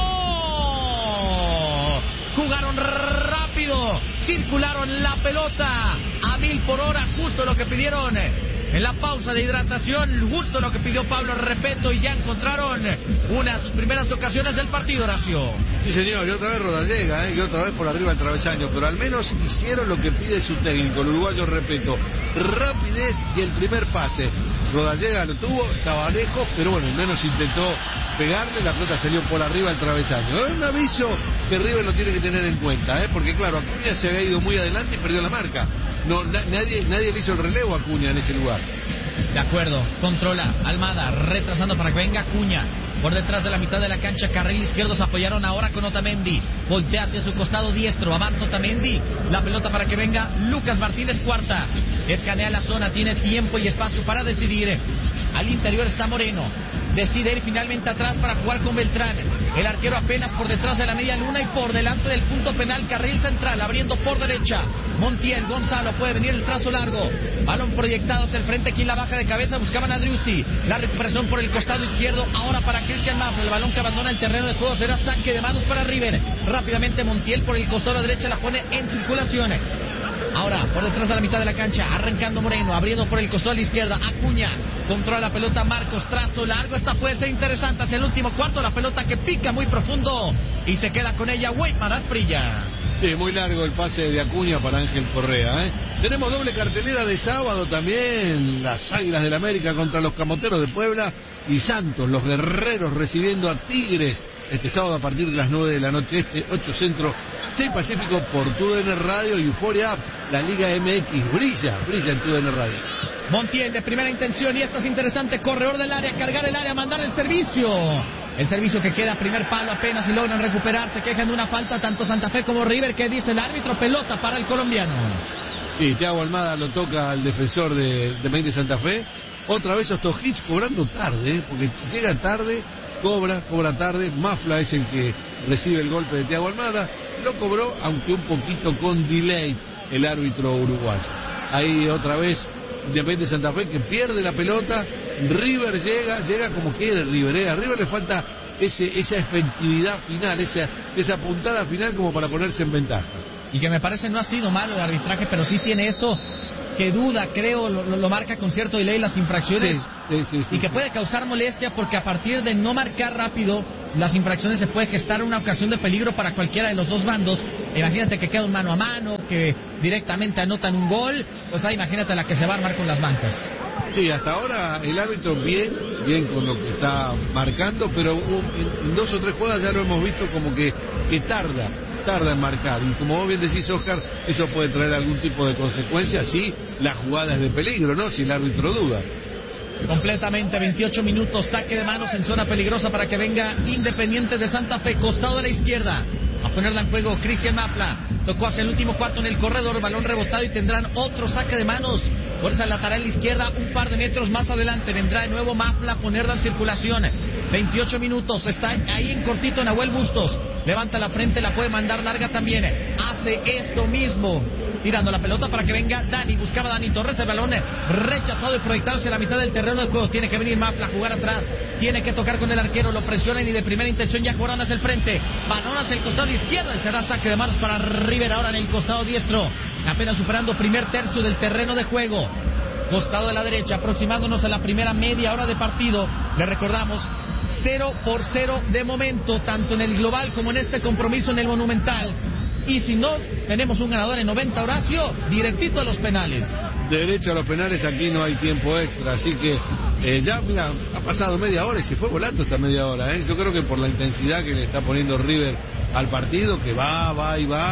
Jugaron rápido, circularon la pelota a mil por hora, justo lo que pidieron en la pausa de hidratación, justo lo que pidió Pablo Repeto, y ya encontraron una de sus primeras ocasiones del partido, Horacio. Sí, señor, y otra vez Rodallega, ¿eh? y otra vez por arriba del travesaño, pero al menos hicieron lo que pide su técnico, el uruguayo Repeto, rapidez y el primer pase. Rodallega lo tuvo, estaba lejos, pero bueno, al menos intentó pegarle, la pelota salió por arriba del travesaño. Es un aviso que River lo tiene que tener en cuenta, ¿eh? porque claro, Acuña se había ido muy adelante y perdió la marca. No, na- nadie, nadie le hizo el relevo a Acuña en ese lugar. De acuerdo, controla Almada, retrasando para que venga Acuña. Por detrás de la mitad de la cancha, carril izquierdo, se apoyaron ahora con Otamendi. Voltea hacia su costado diestro, avanza Otamendi. La pelota para que venga Lucas Martínez Cuarta. Escanea la zona, tiene tiempo y espacio para decidir. Al interior está Moreno. Decide ir finalmente atrás para jugar con Beltrán. El arquero apenas por detrás de la media luna y por delante del punto penal. Carril central, abriendo por derecha. Montiel, Gonzalo, puede venir el trazo largo. Balón proyectado hacia el frente, quien la baja de cabeza, buscaban a Driussi. La recuperación por el costado izquierdo, ahora para Cristian Mafra. El balón que abandona el terreno de juego será saque de manos para River. Rápidamente Montiel por el costado derecha la pone en circulación. Ahora, por detrás de la mitad de la cancha, arrancando Moreno, abriendo por el costado a la izquierda, Acuña, controla la pelota Marcos, trazo largo, esta puede ser interesante hacia el último cuarto, la pelota que pica muy profundo, y se queda con ella Weimar Asprilla. Sí, muy largo el pase de Acuña para Ángel Correa, ¿eh? Tenemos doble cartelera de sábado también, las Águilas del América contra los Camoteros de Puebla, y Santos, los guerreros recibiendo a Tigres, este sábado a partir de las nueve de la noche, este ocho Centro, seis Pacífico por T U D N Radio y Euforia App. La Liga M X brilla, brilla en T U D N Radio. Montiel de primera intención, y esta es interesante, corredor del área, cargar el área, mandar el servicio. El servicio que queda, primer palo apenas y logran recuperar, se quejan de una falta tanto Santa Fe como River, que dice el árbitro, pelota para el colombiano. Sí, Thiago Almada lo toca al defensor de Independiente Santa Fe. Otra vez Ostojic cobrando tarde, ¿eh? porque llega tarde, cobra, cobra tarde. Mafla es el que recibe el golpe de Thiago Almada. Lo cobró, aunque un poquito con delay, el árbitro uruguayo. Ahí otra vez Independiente Santa Fe que pierde la pelota. River llega, llega como quiere River, ¿eh? A River le falta ese, esa efectividad final, esa, esa puntada final como para ponerse en ventaja. Y que me parece no ha sido malo el arbitraje, pero sí tiene eso que duda, creo, lo, lo marca con cierto delay las infracciones, sí, sí, sí, sí, y que sí. puede causar molestia porque a partir de no marcar rápido las infracciones se puede gestar una ocasión de peligro para cualquiera de los dos bandos. Imagínate que queda un mano a mano, que directamente anotan un gol, pues ahí imagínate la que se va a armar con las bancas. Sí, hasta ahora el árbitro bien, bien con lo que está marcando, pero en, en dos o tres jugadas ya lo hemos visto como que, que tarda, tarda en marcar. Y como vos bien decís, Oscar, eso puede traer algún tipo de consecuencia si la jugada es de peligro, ¿no? Si el árbitro duda. Completamente, veintiocho minutos, saque de manos en zona peligrosa para que venga Independiente de Santa Fe, costado de la izquierda. A ponerla en juego Cristian Mafla, tocó hacia el último cuarto en el corredor, balón rebotado y tendrán otro saque de manos. Fuerza lateral izquierda, un par de metros más adelante vendrá de nuevo Mafla a ponerla en circulación. veintiocho minutos, está ahí en cortito Nahuel Bustos, levanta la frente, la puede mandar larga también, hace esto mismo, tirando la pelota para que venga Dani, buscaba Dani Torres, el balón rechazado y proyectado hacia la mitad del terreno de juego, tiene que venir Mafla a jugar atrás, tiene que tocar con el arquero, lo presionan y de primera intención ya jugaron hacia el frente, balón hacia el costado izquierdo y será saque de manos para River ahora en el costado diestro, apenas superando primer tercio del terreno de juego. Costado de la derecha, aproximándonos a la primera media hora de partido. Le recordamos, cero por cero de momento, tanto en el global como en este compromiso en el Monumental. Y si no tenemos un ganador en noventa, Horacio, directito a los penales. Derecho a los penales, aquí no hay tiempo extra, así que eh, ya, mira, ha pasado media hora y se fue volando esta media hora, ¿eh? Yo creo que por la intensidad que le está poniendo River al partido, que va, va y va,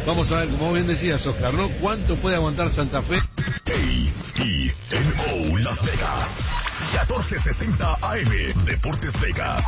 Vamos a ver, como bien decías, Oscar, ¿no? ¿Cuánto puede aguantar Santa Fe? A E N O Las Vegas. catorce sesenta A M. Deportes Vegas.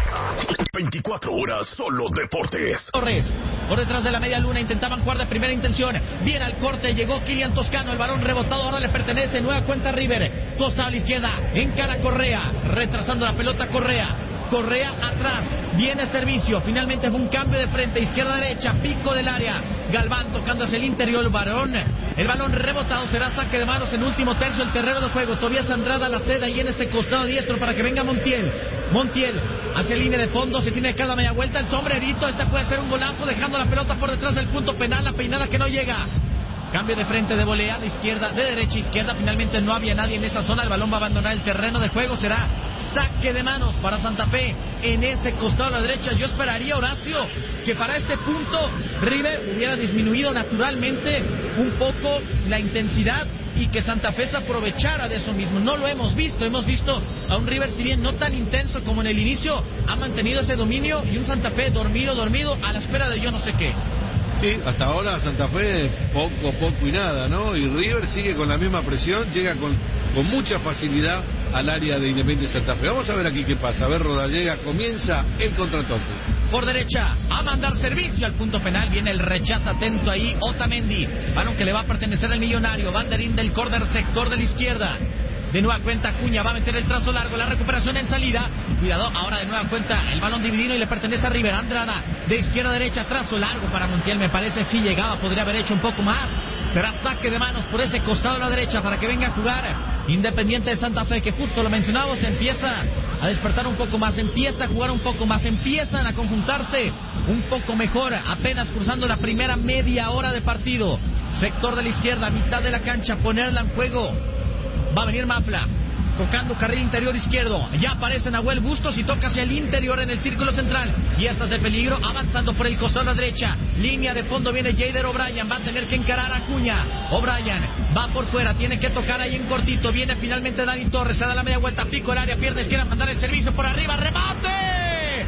veinticuatro horas solo deportes. Torres, por detrás de la media luna, intentaban jugar de primera intención. Bien al corte, llegó Kilian Toscano. El balón rebotado ahora le pertenece. Nueva cuenta River. Costa a la izquierda. Encara Correa. Retrasando la pelota Correa. Correa atrás, viene servicio, finalmente fue un cambio de frente, izquierda-derecha, pico del área, Galván tocando hacia el interior, el balón, el balón rebotado, será saque de manos en último tercio el terreno de juego, Tobías Andrada la ceda y en ese costado diestro para que venga Montiel, Montiel hacia línea de fondo, se tiene cada media vuelta, el sombrerito, este puede ser un golazo, dejando la pelota por detrás del punto penal, la peinada que no llega. Cambio de frente de volea, de izquierda, de derecha a izquierda, finalmente no había nadie en esa zona, el balón va a abandonar el terreno de juego, será saque de manos para Santa Fe en ese costado a la derecha. Yo esperaría, Horacio, que para este punto River hubiera disminuido naturalmente un poco la intensidad y que Santa Fe se aprovechara de eso mismo. No lo hemos visto, hemos visto a un River, si bien no tan intenso como en el inicio, ha mantenido ese dominio y un Santa Fe dormido, dormido a la espera de yo no sé qué. Sí, hasta ahora Santa Fe poco, poco y nada, ¿no? Y River sigue con la misma presión, llega con, con mucha facilidad al área de Independiente Santa Fe. Vamos a ver aquí qué pasa. A ver, Rodallega, comienza el contratoque. Por derecha, a mandar servicio al punto penal. Viene el rechazo atento ahí, Otamendi. Balón que le va a pertenecer al Millonario. Banderín del córner, sector de la izquierda. De nueva cuenta Acuña va a meter el trazo largo, la recuperación en salida. Cuidado, ahora de nueva cuenta el balón dividido y le pertenece a River. Andrada, de izquierda a derecha, trazo largo para Montiel. Me parece si llegaba, podría haber hecho un poco más. Será saque de manos por ese costado a la derecha para que venga a jugar Independiente de Santa Fe, que justo lo mencionábamos, empieza a despertar un poco más, empieza a jugar un poco más, empiezan a conjuntarse un poco mejor, apenas cruzando la primera media hora de partido. Sector de la izquierda, mitad de la cancha, ponerla en juego. Va a venir Mafla, tocando carril interior izquierdo. Ya aparece Nahuel Bustos y toca hacia el interior en el círculo central. Y estas de peligro, avanzando por el costado a la derecha. Línea de fondo viene Jader O'Brien. Va a tener que encarar a Acuña. O'Brien va por fuera, tiene que tocar ahí en cortito. Viene finalmente Dani Torres, se da la media vuelta, pico el área, pierde izquierda, mandar el servicio por arriba. ¡Remate!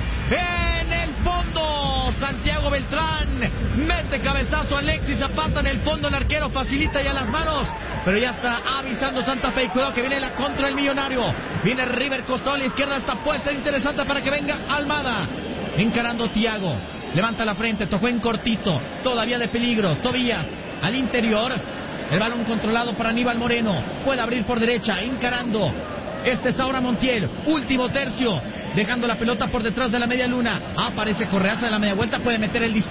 En el fondo, Santiago Beltrán mete cabezazo a Alexis Zapata en el fondo. El arquero facilita ya las manos, pero ya está avisando Santa Fe. Y cuidado que viene la contra el Millonario. Viene River, costado a la izquierda. Esta puede ser interesante para que venga Almada. Encarando Thiago. Levanta la frente, tocó en cortito. Todavía de peligro. Tobías al interior. El balón controlado para Aníbal Moreno. Puede abrir por derecha. Encarando. Este es ahora Montiel. Último tercio. Dejando la pelota por detrás de la media luna. Aparece Correaza de la media vuelta. Puede meter el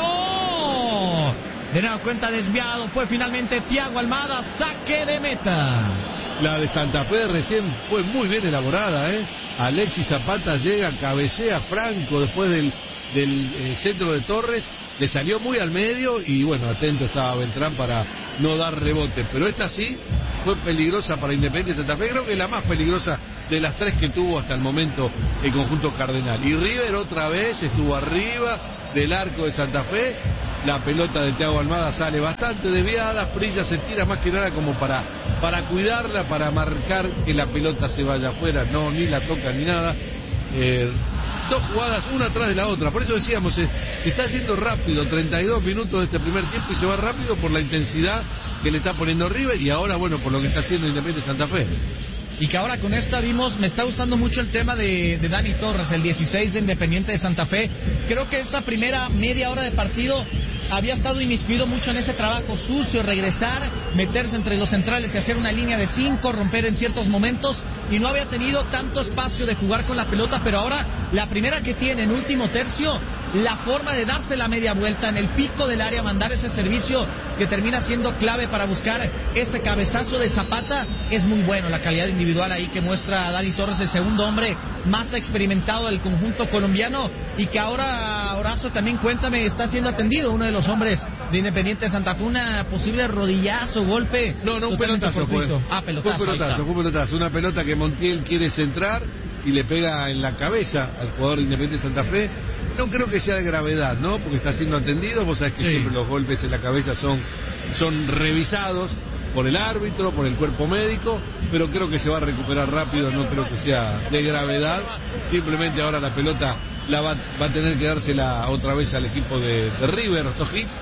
disparo. De nueva cuenta desviado, fue finalmente Thiago Almada, saque de meta. La de Santa Fe recién fue muy bien elaborada, ¿eh? Alexis Zapata llega, cabecea Franco después del, del eh, centro de Torres, le salió muy al medio y bueno, atento estaba Beltrán para no dar rebote. Pero esta sí fue peligrosa para Independiente Santa Fe, creo que es la más peligrosa de las tres que tuvo hasta el momento el conjunto cardenal. Y River otra vez estuvo arriba del arco de Santa Fe. La pelota de Thiago Almada sale bastante desviada, Frilla se tira más que nada como para, para cuidarla, para marcar que la pelota se vaya afuera, no, ni la toca ni nada. Eh, dos jugadas una atrás de la otra, por eso decíamos, eh, se está haciendo rápido, treinta y dos minutos de este primer tiempo y se va rápido por la intensidad que le está poniendo River y ahora, bueno, por lo que está haciendo Independiente Santa Fe. Y que ahora con esta vimos, me está gustando mucho el tema de, de Dani Torres, el dieciséis de Independiente de Santa Fe. Creo que esta primera media hora de partido había estado inmiscuido mucho en ese trabajo sucio, regresar, meterse entre los centrales y hacer una línea de cinco, romper en ciertos momentos, y no había tenido tanto espacio de jugar con la pelota, pero ahora la primera que tiene en último tercio, la forma de darse la media vuelta en el pico del área, mandar ese servicio que termina siendo clave para buscar ese cabezazo de Zapata, es muy bueno. La calidad individual ahí que muestra Dani Torres, el segundo hombre más experimentado del conjunto colombiano, y que ahora, Horacio, también cuéntame, está siendo atendido uno de los hombres de Independiente de Santa Fe, una posible rodillazo, golpe. No, no, un pelotazo fue. Ah, pelotazo. Fue pelotazo, fue pelotazo, una pelota que Montiel quiere centrar y le pega en la cabeza al jugador de Independiente de Santa Fe. No creo que sea de gravedad, ¿no? Porque está siendo atendido. Vos sabés que sí, siempre los golpes en la cabeza son, son revisados por el árbitro, por el cuerpo médico, pero creo que se va a recuperar rápido, no creo que sea de gravedad. Simplemente ahora la pelota la va, va a tener que dársela otra vez al equipo de, de River, Stojic,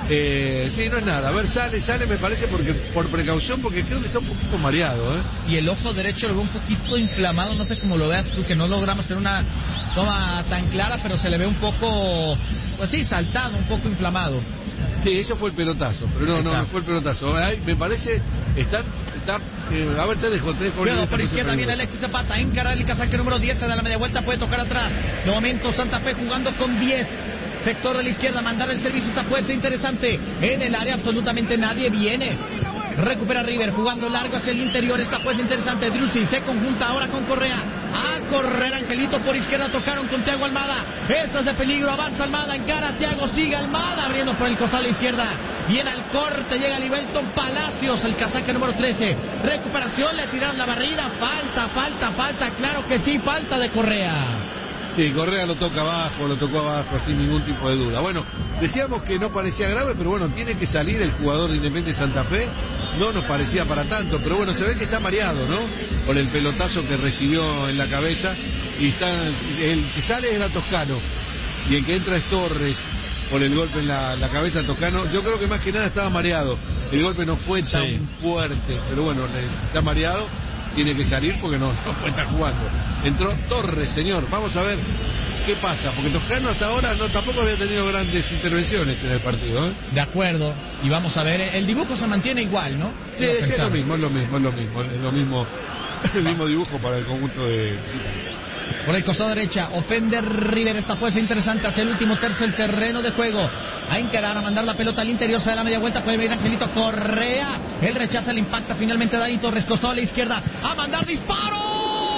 Eh, sí, no es nada. A ver, sale, sale, me parece, porque por precaución, porque creo que está un poquito mareado, ¿eh? Y el ojo derecho lo veo un poquito inflamado, no sé cómo lo veas tú, que no logramos tener una toma tan clara, pero se le ve un poco, pues sí, saltado, un poco inflamado. Sí, eso fue el pelotazo, pero no, no, no fue el pelotazo. Ay, me parece, están, está, eh, a ver, te dejo, te dejo. Cuidado, por izquierda viene Alexis Zapata, encarar el casaque número diez, se da la media vuelta, puede tocar atrás. De momento Santa Fe jugando con diez. Sector de la izquierda, mandar el servicio, esta puede ser interesante. En el área absolutamente nadie viene. Recupera River, jugando largo hacia el interior, esta puede ser interesante. Driussi se conjunta ahora con Correa. A correr Angelito por izquierda, tocaron con Thiago Almada. Esto es de peligro, avanza Almada, encara Thiago, sigue Almada, abriendo por el costado de la izquierda. Viene al corte, llega Livelton Palacios, el casaque número trece. Recuperación, le tiraron la barrida, falta, falta, falta, claro que sí, falta de Correa. Sí, Correa lo toca abajo, lo tocó abajo, sin ningún tipo de duda. Bueno, decíamos que no parecía grave, pero bueno, tiene que salir el jugador de Independiente Santa Fe. No nos parecía para tanto, pero bueno, se ve que está mareado, ¿no? Por el pelotazo que recibió en la cabeza. Y está, el que sale era Toscano, y el que entra es Torres, por el golpe en la, la cabeza a Toscano. Yo creo que más que nada estaba mareado. El golpe no fue tan sí. fuerte, pero bueno, está mareado. Tiene que salir porque no, no puede estar jugando. Entró Torres, señor. Vamos a ver qué pasa, porque Toscano hasta ahora no tampoco había tenido grandes intervenciones en el partido, ¿eh? De acuerdo. Y vamos a ver, el dibujo se mantiene igual, ¿no? Sí, sí, es lo mismo, es lo mismo, es lo mismo, es lo mismo, el mismo dibujo para el conjunto de... Sí. Por el costado derecha, ofende River, esta puede ser interesante hacia el último tercio del terreno de juego. A encarar, a mandar la pelota al interior, se da la media vuelta, puede venir Angelito Correa. Él rechaza, el impacta finalmente Dani Torres, costado a la izquierda, a mandar disparo.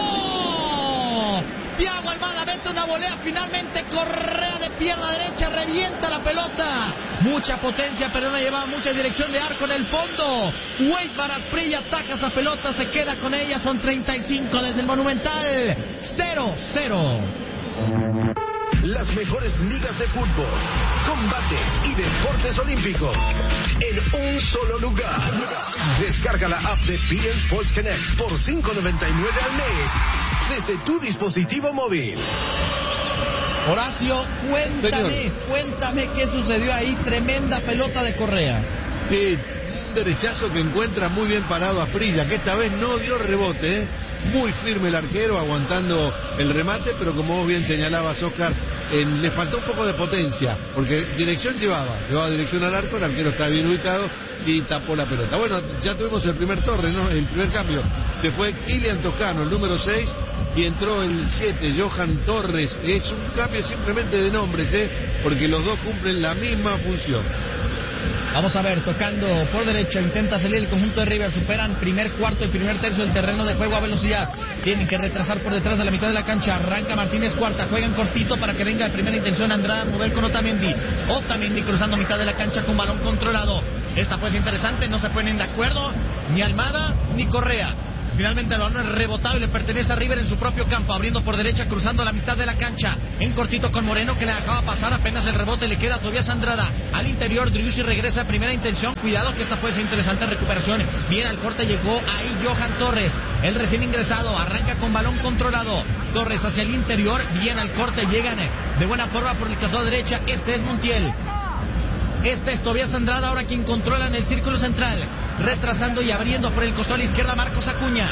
Thiago Almada mete una volea, finalmente Correa de pierna derecha, revienta la pelota. Mucha potencia, pero no llevaba mucha dirección de arco en el fondo. Wade Barasprilla ataca esa pelota, se queda con ella, son treinta y cinco desde el Monumental. cero cero. Las mejores ligas de fútbol, combates y deportes olímpicos en un solo lugar. Descarga la app de P N Sports Connect por cinco noventa y nueve al mes desde tu dispositivo móvil. Horacio, cuéntame, Señor. cuéntame qué sucedió ahí. Tremenda pelota de Correa. Sí, un derechazo que encuentra muy bien parado a Frilla, que esta vez no dio rebote, ¿eh? Muy firme el arquero, aguantando el remate, pero como vos bien señalabas, Oscar, eh, le faltó un poco de potencia, porque dirección llevaba, llevaba dirección al arco, el arquero está bien ubicado y tapó la pelota. Bueno, ya tuvimos el primer torre, ¿no? El primer cambio. Se fue Kylian Toscano, el número seis, y entró el siete, Johan Torres. Es un cambio simplemente de nombres, ¿eh? Porque los dos cumplen la misma función. Vamos a ver, tocando por derecha, intenta salir el conjunto de River, superan primer cuarto y primer tercio del terreno de juego a velocidad, tienen que retrasar por detrás de la mitad de la cancha, arranca Martínez Cuarta, juegan cortito para que venga de primera intención Andrada a mover con Otamendi, Otamendi cruzando mitad de la cancha con balón controlado, esta pues interesante, no se ponen de acuerdo, ni Almada ni Correa. Finalmente el balón es rebotado y le pertenece a River en su propio campo, abriendo por derecha, cruzando la mitad de la cancha, en cortito con Moreno que le dejaba pasar, apenas el rebote le queda a Tobias Andrada, al interior Driussi regresa a primera intención, cuidado que esta puede ser interesante recuperación, bien al corte llegó ahí Johan Torres, el recién ingresado, arranca con balón controlado, Torres hacia el interior, bien al corte, llegan de buena forma por el costado derecha, este es Montiel. Este es Tobias Andrada, ahora quien controla en el círculo central, retrasando y abriendo por el costado a la izquierda Marcos Acuña.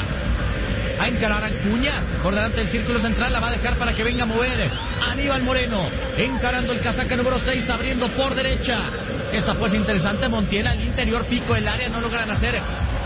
A encarar a Acuña por delante del círculo central, la va a dejar para que venga a mover Aníbal Moreno, encarando el casaca número seis, abriendo por derecha. Esta pues interesante, Montiel al interior, pico el área, no logran hacer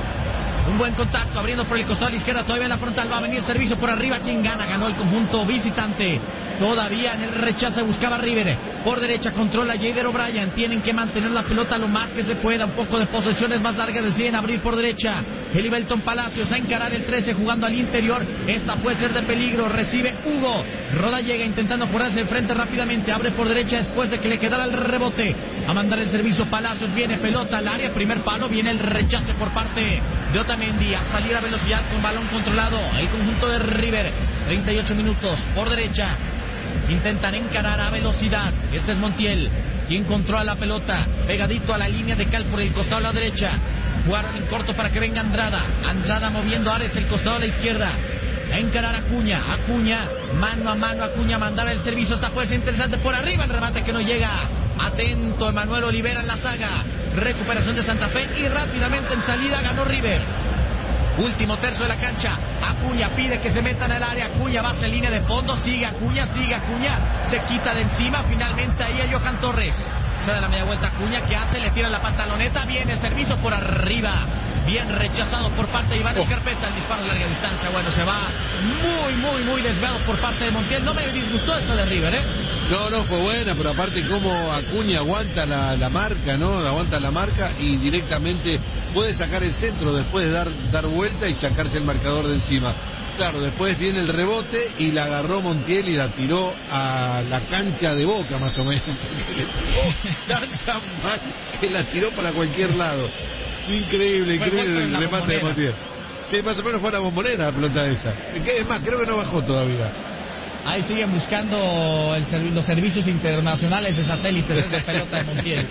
un buen contacto, abriendo por el costado a la izquierda, todavía en la frontal, va a venir servicio por arriba, quien gana, ganó el conjunto visitante. Todavía en el rechazo buscaba River, por derecha controla Jader O'Brien, tienen que mantener la pelota lo más que se pueda, un poco de posesiones más largas, deciden abrir por derecha, Elivelton Palacios a encarar el trece jugando al interior, esta puede ser de peligro, recibe Hugo, Roda llega intentando ponerse enfrente rápidamente, abre por derecha después de que le quedara el rebote, a mandar el servicio Palacios, viene pelota al área, primer palo, viene el rechace por parte de Otamendi, a salir a velocidad con balón controlado, el conjunto de River, treinta y ocho minutos, por derecha, intentan encarar a velocidad, este es Montiel, quien controla la pelota, pegadito a la línea de cal por el costado a la derecha, jugaron en corto para que venga Andrada, Andrada moviendo Ares el costado a la izquierda, a encarar a Acuña, Acuña, mano a mano, Acuña a mandar el servicio, esta puede ser interesante por arriba, el remate que no llega, atento Emanuel Olivera en la saga, recuperación de Santa Fe y rápidamente en salida ganó River. Último tercio de la cancha, Acuña pide que se metan al área, Acuña va hacia línea de fondo, sigue Acuña, sigue Acuña, se quita de encima, finalmente ahí a Johan Torres, se da la media vuelta Acuña, que hace, le tira la pantaloneta, viene el servicio por arriba, bien rechazado por parte de Iván oh. Escarpeta, el disparo a larga distancia, bueno, se va muy, muy, muy desviado por parte de Montiel, no me disgustó esta de River, ¿eh? No, no, fue buena, pero aparte cómo Acuña aguanta la, la marca, ¿no? Aguanta la marca y directamente puede sacar el centro después de dar, dar vuelta y sacarse el marcador de encima. Claro, después viene el rebote y la agarró Montiel y la tiró a la cancha de Boca, más o menos. Porque le tiró tan, tan mal que la tiró para cualquier lado. Increíble, increíble el remate de Montiel. Sí, más o menos fue la bombonera la pelota esa. Es más, creo que no bajó todavía. Ahí siguen buscando el, los servicios internacionales de satélites de esa pelota de Montiel.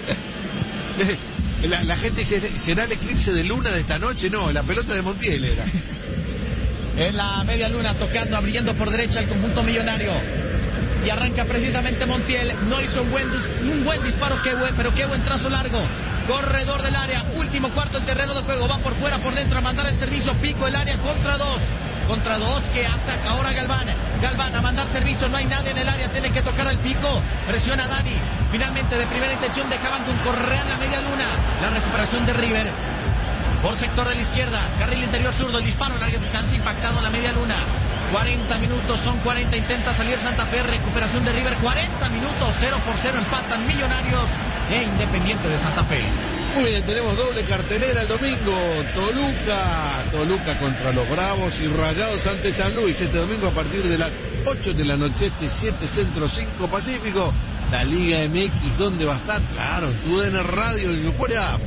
La, la gente dice, ¿será el eclipse de luna de esta noche? No, la pelota de Montiel era. En la media luna, tocando, abriendo por derecha el conjunto millonario. Y arranca precisamente Montiel. No hizo un buen, un buen disparo, qué buen, pero qué buen trazo largo. Corredor del área, último cuarto el terreno de juego. Va por fuera, por dentro a mandar el servicio. Pico el área contra dos. Contra dos que hace ahora Galván. Galván a mandar servicio, no hay nadie en el área, tiene que tocar al pico. Presiona a Dani. Finalmente de primera intención dejaban con Correa en la media luna. La recuperación de River. Por sector de la izquierda, carril interior zurdo, el disparo a larga distancia impactado en la media luna. cuarenta minutos, son cuarenta, intenta salir Santa Fe, recuperación de River, cuarenta minutos, cero por cero empatan Millonarios e Independiente de Santa Fe. Muy bien, tenemos doble cartelera el domingo, Toluca, Toluca contra los Bravos y Rayados ante San Luis, este domingo a partir de las ocho de la noche, este siete Centro, cinco Pacífico, la Liga M X, ¿dónde va a estar? Claro, en tu D N Radio y fuera.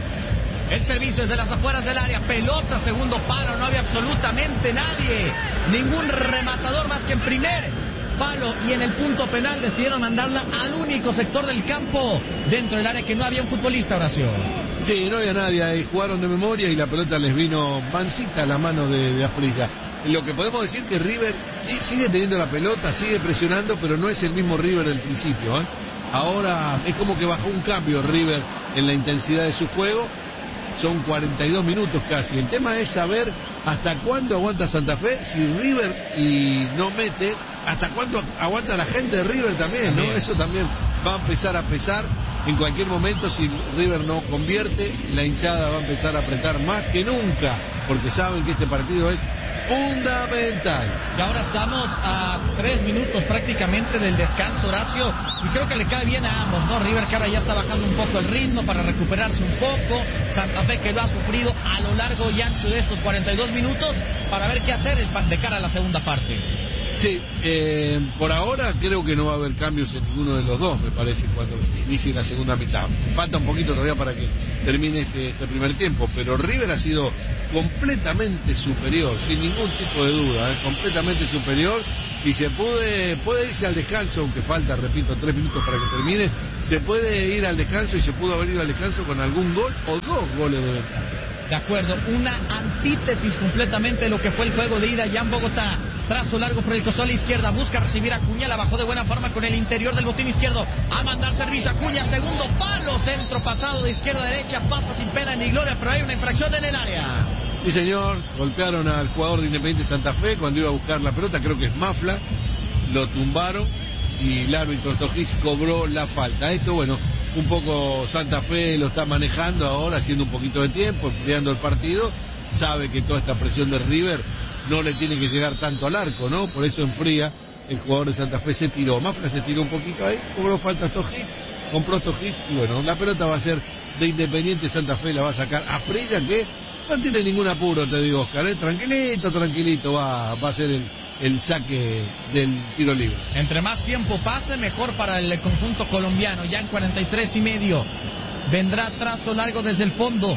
El servicio es de las afueras del área, pelota, segundo palo, no había absolutamente nadie, ningún rematador más que en primer palo y en el punto penal decidieron mandarla al único sector del campo dentro del área que no había un futbolista, Horacio. Sí, no había nadie, ahí jugaron de memoria y la pelota les vino mansita a la mano de, de Asprilla. Lo que podemos decir que River sigue teniendo la pelota, sigue presionando, pero no es el mismo River del principio, ¿eh? Ahora es como que bajó un cambio River en la intensidad de su juego. Son cuarenta y dos minutos casi. El tema es saber hasta cuándo aguanta Santa Fe. Si River y no mete, hasta cuándo aguanta la gente de River también, ¿no? También. Eso también va a empezar a pesar. En cualquier momento, si River no convierte, la hinchada va a empezar a apretar más que nunca, porque saben que este partido es fundamental. Y ahora estamos a tres minutos prácticamente del descanso, Horacio, y creo que le cae bien a ambos, ¿no? River, que ahora ya está bajando un poco el ritmo para recuperarse un poco. Santa Fe, que lo ha sufrido a lo largo y ancho de estos cuarenta y dos minutos, para ver qué hacer de cara a la segunda parte. Sí, eh, por ahora creo que no va a haber cambios en ninguno de los dos, me parece, cuando inicie la segunda mitad. Falta un poquito todavía para que termine este, este primer tiempo, pero River ha sido completamente superior, sin ningún tipo de duda, ¿eh? completamente superior, y se puede, puede irse al descanso, aunque falta, repito, tres minutos para que termine, se puede ir al descanso y se pudo haber ido al descanso con algún gol o dos goles de ventaja. De acuerdo, una antítesis completamente de lo que fue el juego de ida ya en Bogotá. Trazo largo por el costado a la izquierda, busca recibir a Acuña, la bajó de buena forma con el interior del botín izquierdo, a mandar servicio a Acuña, segundo palo, centro pasado de izquierda a derecha, pasa sin pena ni gloria, pero hay una infracción en el área. Sí, señor, golpearon al jugador de Independiente Santa Fe cuando iba a buscar la pelota, creo que es Mafla, lo tumbaron y el árbitro Tojic cobró la falta. Esto, bueno, un poco Santa Fe lo está manejando ahora, haciendo un poquito de tiempo, enfriando el partido, sabe que toda esta presión de River no le tiene que llegar tanto al arco, ¿no? Por eso enfría, el jugador de Santa Fe se tiró, Mafla se tiró un poquito ahí, cobró falta Tojic, compró Tojic y bueno, la pelota va a ser de Independiente Santa Fe, la va a sacar a Frilla, que no tiene ningún apuro, te digo, Oscar, ¿eh? tranquilito, tranquilito, va, va a ser el, el saque del tiro libre. Entre más tiempo pase, mejor para el conjunto colombiano, ya en cuarenta y tres y medio, vendrá trazo largo desde el fondo.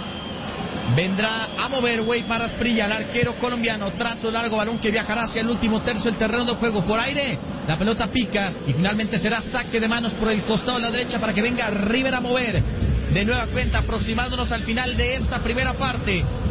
Vendrá a mover Weimar Asprilla, el arquero colombiano, trazo largo, balón que viajará hacia el último tercio del terreno de juego, por aire, la pelota pica y finalmente será saque de manos por el costado de la derecha para que venga River a mover. De nueva cuenta, aproximándonos al final de esta primera parte,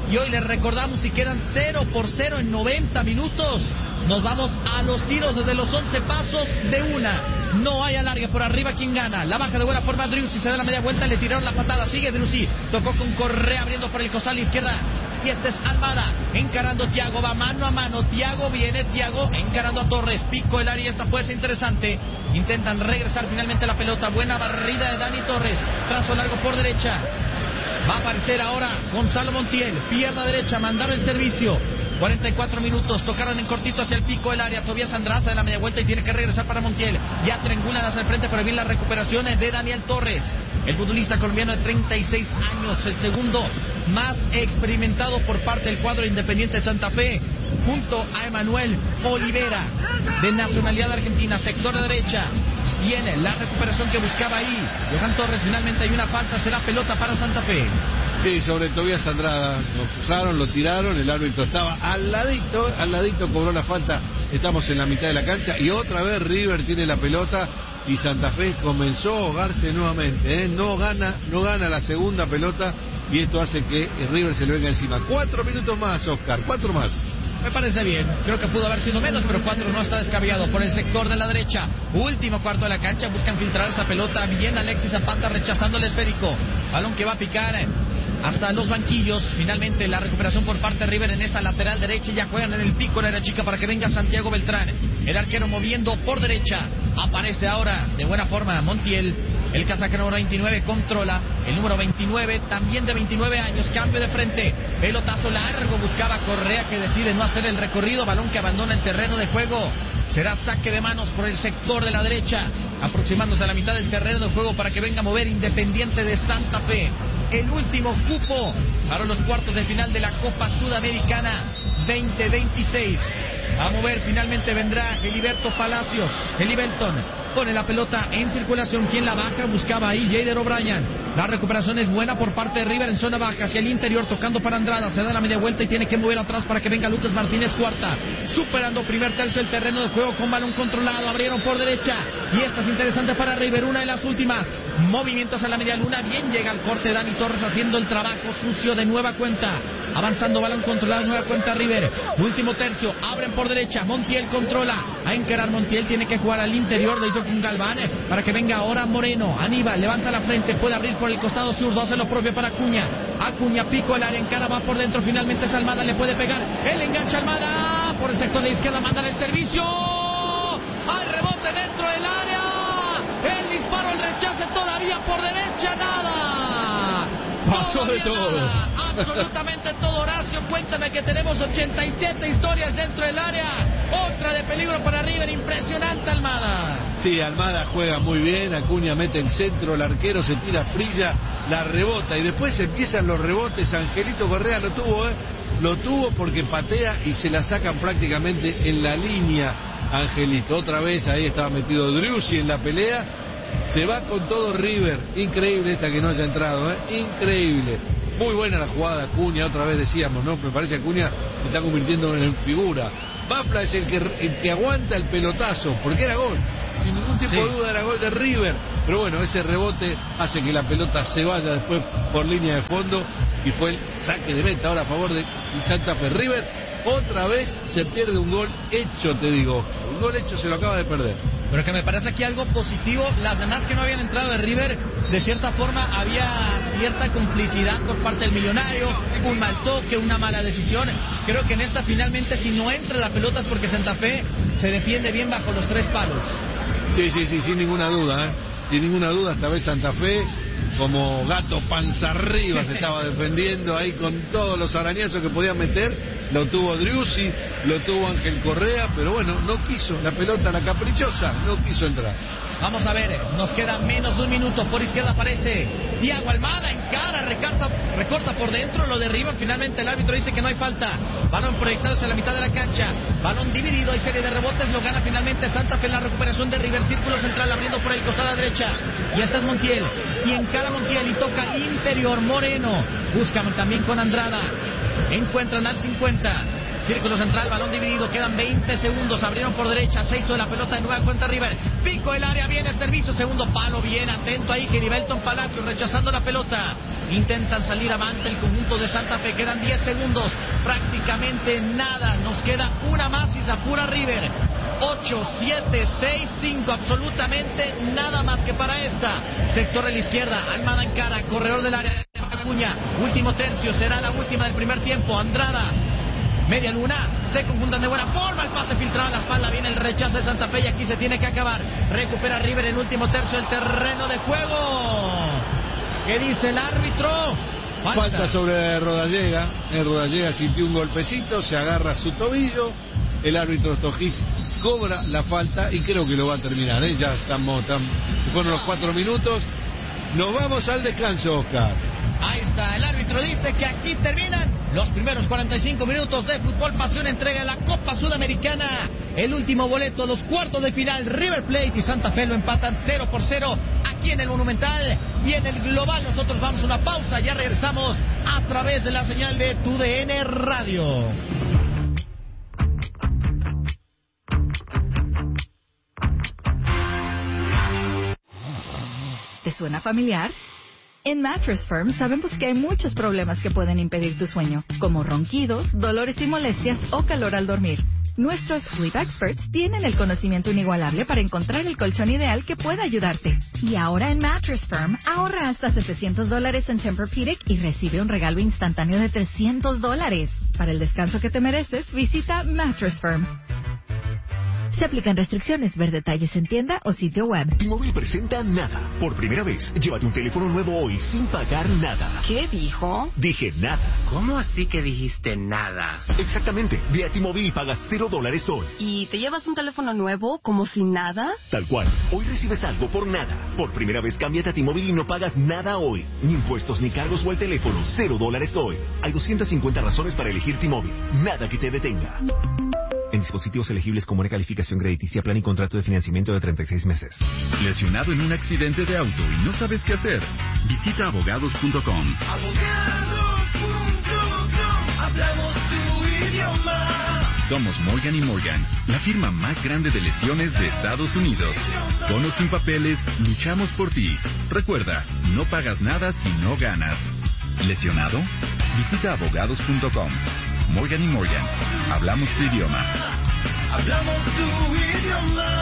Y hoy les recordamos, si quedan cero por cero en noventa minutos, nos vamos a los tiros desde los once pasos de una. No hay alargue por arriba, ¿quién gana? La baja de buena forma Driussi, se da la media vuelta, le tiraron la patada, sigue Driussi, tocó con Correa abriendo por el costal a la izquierda. Y este es Almada, encarando Thiago, va mano a mano, Thiago viene, Thiago encarando a Torres, pico el área, esta puede ser interesante. Intentan regresar finalmente la pelota, buena barrida de Dani Torres, trazo largo por derecha. Va a aparecer ahora Gonzalo Montiel, pierna derecha, mandar el servicio. cuarenta y cuatro minutos, tocaron en cortito hacia el pico del área. Tobias Andraza de la media vuelta y tiene que regresar para Montiel. Ya triangulan hacia el frente, pero bien las recuperaciones de Daniel Torres, el futbolista colombiano de treinta y seis años, el segundo más experimentado por parte del cuadro Independiente de Santa Fe, junto a Emanuel Olivera, de nacionalidad argentina, sector de derecha. Viene la recuperación que buscaba ahí Johan Torres, finalmente hay una falta, será pelota para Santa Fe. Sí, sobre Tobias Andrada, lo empujaron, lo tiraron, el árbitro estaba al ladito, al ladito cobró la falta, estamos en la mitad de la cancha y otra vez River tiene la pelota y Santa Fe comenzó a ahogarse nuevamente, ¿eh? no gana, no gana la segunda pelota y esto hace que River se le venga encima. Cuatro minutos más, Oscar, cuatro más. Me parece bien, creo que pudo haber sido menos, pero cuatro no está descabellado. Por el sector de la derecha, último cuarto de la cancha, buscan filtrar esa pelota, bien Alexis Zapata rechazando el esférico, balón que va a picar hasta los banquillos. Finalmente la recuperación por parte de River en esa lateral derecha, ya juegan en el pico la era chica para que venga Santiago Beltrán, el arquero moviendo por derecha. Aparece ahora de buena forma Montiel, el casaca número veintinueve, controla, el número veintinueve, también de veintinueve años, cambio de frente, pelotazo largo, buscaba Correa que decide no hacer el recorrido, balón que abandona el terreno de juego. Será saque de manos por el sector de la derecha, aproximándose a la mitad del terreno de juego para que venga a mover Independiente de Santa Fe. El último cupo para los cuartos de final de la Copa Sudamericana veinte veintiséis. A mover finalmente vendrá Heliberto Palacios. Helibelton pone la pelota en circulación. ¿Quién la baja? Buscaba ahí Jader O'Brien. La recuperación es buena por parte de River en zona baja hacia el interior, tocando para Andrada. Se da la media vuelta y tiene que mover atrás para que venga Lucas Martínez Cuarta. Superando primer tercio el terreno de juego con balón controlado. Abrieron por derecha. Y esta es interesante para River. Una de las últimas. Movimientos a la media luna. Bien llega el corte Dani Torres haciendo el trabajo sucio de nueva cuenta. Avanzando balón controlado, nueva cuenta River. Último tercio. Abren por derecha. Montiel controla. A encarar Montiel. Tiene que jugar al interior. Lo hizo con Galván. Para que venga ahora Moreno. Aníbal levanta la frente. Puede abrir por el costado zurdo. Hace lo propio para Acuña. Acuña pico el área. Encara, va por dentro. Finalmente es Almada. Le puede pegar. Él engancha Almada. Por el sector de izquierda. Manda el servicio. Hay rebote dentro del área. El disparo, el rechace todavía por derecha. Nada. Pasó de todo. Nada. Absolutamente todo, Horacio. Cuéntame que tenemos ochenta y siete historias dentro del área. Otra de peligro para River. Impresionante Almada. Sí, Almada juega muy bien. Acuña mete el centro. El arquero se tira a Prilla. La rebota. Y después empiezan los rebotes. Angelito Correa lo tuvo, ¿eh? Lo tuvo porque patea y se la sacan prácticamente en la línea. Angelito. Otra vez ahí estaba metido Driussi en la pelea. Se va con todo River. Increíble esta que no haya entrado, ¿eh? Increíble. Muy buena la jugada Acuña, otra vez decíamos, ¿no? Me parece que Acuña se está convirtiendo en figura. Bafla es el que, el que aguanta el pelotazo, porque era gol. Sin ningún tipo sí. de duda era gol de River. Pero bueno, ese rebote hace que la pelota se vaya después por línea de fondo. Y fue el saque de meta ahora a favor de Santa Fe. River otra vez se pierde un gol hecho, te digo. Un gol hecho se lo acaba de perder. Pero que me parece aquí algo positivo. Las demás que no habían entrado de River, de cierta forma había cierta complicidad por parte del millonario, un mal toque, una mala decisión. Creo que en esta finalmente si no entra la pelota es porque Santa Fe se defiende bien bajo los tres palos. Sí, sí, sí, sin ninguna duda, ¿eh? Sin ninguna duda, esta vez Santa Fe como gato panza arriba se estaba defendiendo ahí con todos los arañazos que podía meter. Lo tuvo Driussi, lo tuvo Ángel Correa, pero bueno, no quiso la pelota, la caprichosa, no quiso entrar. Vamos a ver, nos queda menos de un minuto. Por izquierda aparece Thiago Almada, encara, recorta, recorta por dentro, lo derriba. Finalmente el árbitro dice que no hay falta. Balón proyectado hacia la mitad de la cancha. Balón dividido, hay serie de rebotes, lo gana finalmente Santa Fe en la recuperación de River. Círculo central abriendo por el costado a la derecha. Y esta es Montiel. Y encara Montiel y toca interior. Moreno. Buscan también con Andrada. Encuentran al cincuenta. Círculo central, balón dividido, quedan veinte segundos, abrieron por derecha, se hizo de la pelota de nueva cuenta River, pico el área, viene el servicio, segundo palo, bien atento ahí, Helibelton Palacios rechazando la pelota, Intentan salir avante el conjunto de Santa Fe. Quedan diez segundos. Prácticamente nada. Nos queda una más y se apura River. ocho, siete, seis, cinco. Absolutamente nada más que para esta. Sector de la izquierda. Almada en cara. Corredor del área. Acuña. Último tercio. Será la última del primer tiempo. Andrada. Media luna, se conjuntan de buena forma, el pase filtrado a la espalda, viene el rechazo de Santa Fe y aquí se tiene que acabar. Recupera River en el último tercio del terreno de juego. ¿Qué dice el árbitro? Falta, Falta sobre Rodallega, el Rodallega sintió un golpecito, se agarra su tobillo, el árbitro Stojic cobra la falta y creo que lo va a terminar, ¿eh? Ya estamos, estamos, fueron los cuatro minutos, nos vamos al descanso, Oscar. Ahí está, el árbitro dice que aquí terminan los primeros cuarenta y cinco minutos de Fútbol Pasión, entrega de la Copa Sudamericana. El último boleto, los cuartos de final, River Plate y Santa Fe lo empatan cero por cero aquí en el Monumental y en el Global. Nosotros vamos a una pausa, ya regresamos a través de la señal de Tu D N Radio. ¿Te suena familiar? En Mattress Firm sabemos que hay muchos problemas que pueden impedir tu sueño, como ronquidos, dolores y molestias o calor al dormir. Nuestros Sleep Experts tienen el conocimiento inigualable para encontrar el colchón ideal que pueda ayudarte. Y ahora en Mattress Firm, ahorra hasta setecientos dólares en Tempur-Pedic y recibe un regalo instantáneo de trescientos dólares. Para el descanso que te mereces, visita Mattress Firm. Se aplican restricciones. Ver detalles en tienda o sitio web. T-Mobile presenta Nada. Por primera vez, llévate un teléfono nuevo hoy sin pagar nada. ¿Qué dijo? Dije nada. ¿Cómo así que dijiste nada? Exactamente. Ve a T-Mobile y pagas cero dólares hoy. ¿Y te llevas un teléfono nuevo como si nada? Tal cual. Hoy recibes algo por nada. Por primera vez, cámbiate a T-Mobile y no pagas nada hoy. Ni impuestos ni cargos o el teléfono. Cero dólares hoy. Hay doscientas cincuenta razones para elegir T-Mobile. Nada que te detenga. En dispositivos elegibles con buena calificación crediticia, plan y contrato de financiamiento de treinta y seis meses. ¿Lesionado en un accidente de auto y no sabes qué hacer? Visita abogados punto com. Abogados punto com, hablamos tu idioma. Somos Morgan y Morgan, la firma más grande de lesiones de Estados Unidos. Con o sin papeles, luchamos por ti. Recuerda, no pagas nada si no ganas. ¿Lesionado? Visita abogados punto com. Morgan y Morgan, hablamos tu idioma. Hablamos tu idioma.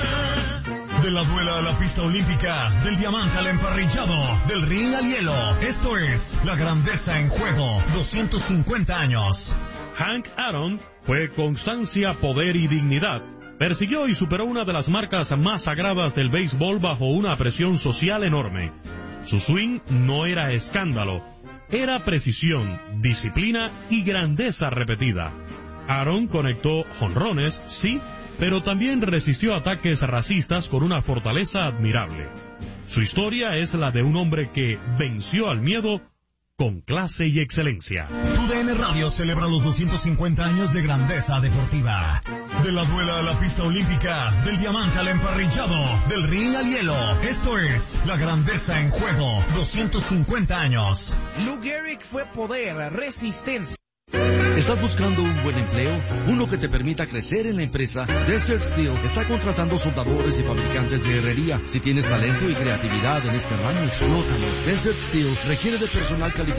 De la duela a la pista olímpica, del diamante al emparrillado, del ring al hielo. Esto es la grandeza en juego, doscientos cincuenta años. Hank Aaron fue constancia, poder y dignidad. Persiguió y superó una de las marcas más sagradas del béisbol bajo una presión social enorme. Su swing no era escándalo. Era precisión, disciplina y grandeza repetida. Aaron conectó jonrones, sí, pero también resistió ataques racistas con una fortaleza admirable. Su historia es la de un hombre que venció al miedo con clase y excelencia. Tu D N Radio celebra los doscientos cincuenta años de grandeza deportiva. De la duela a la pista olímpica, del diamante al emparrillado, del ring al hielo. Esto es la grandeza en juego, doscientos cincuenta años. Lou Gehrig fue poder, resistencia. ¿Estás buscando un buen empleo? Uno que te permita crecer en la empresa. Desert Steel está contratando soldadores y fabricantes de herrería. Si tienes talento y creatividad en este ramo, explótalo. Desert Steel requiere de personal calificado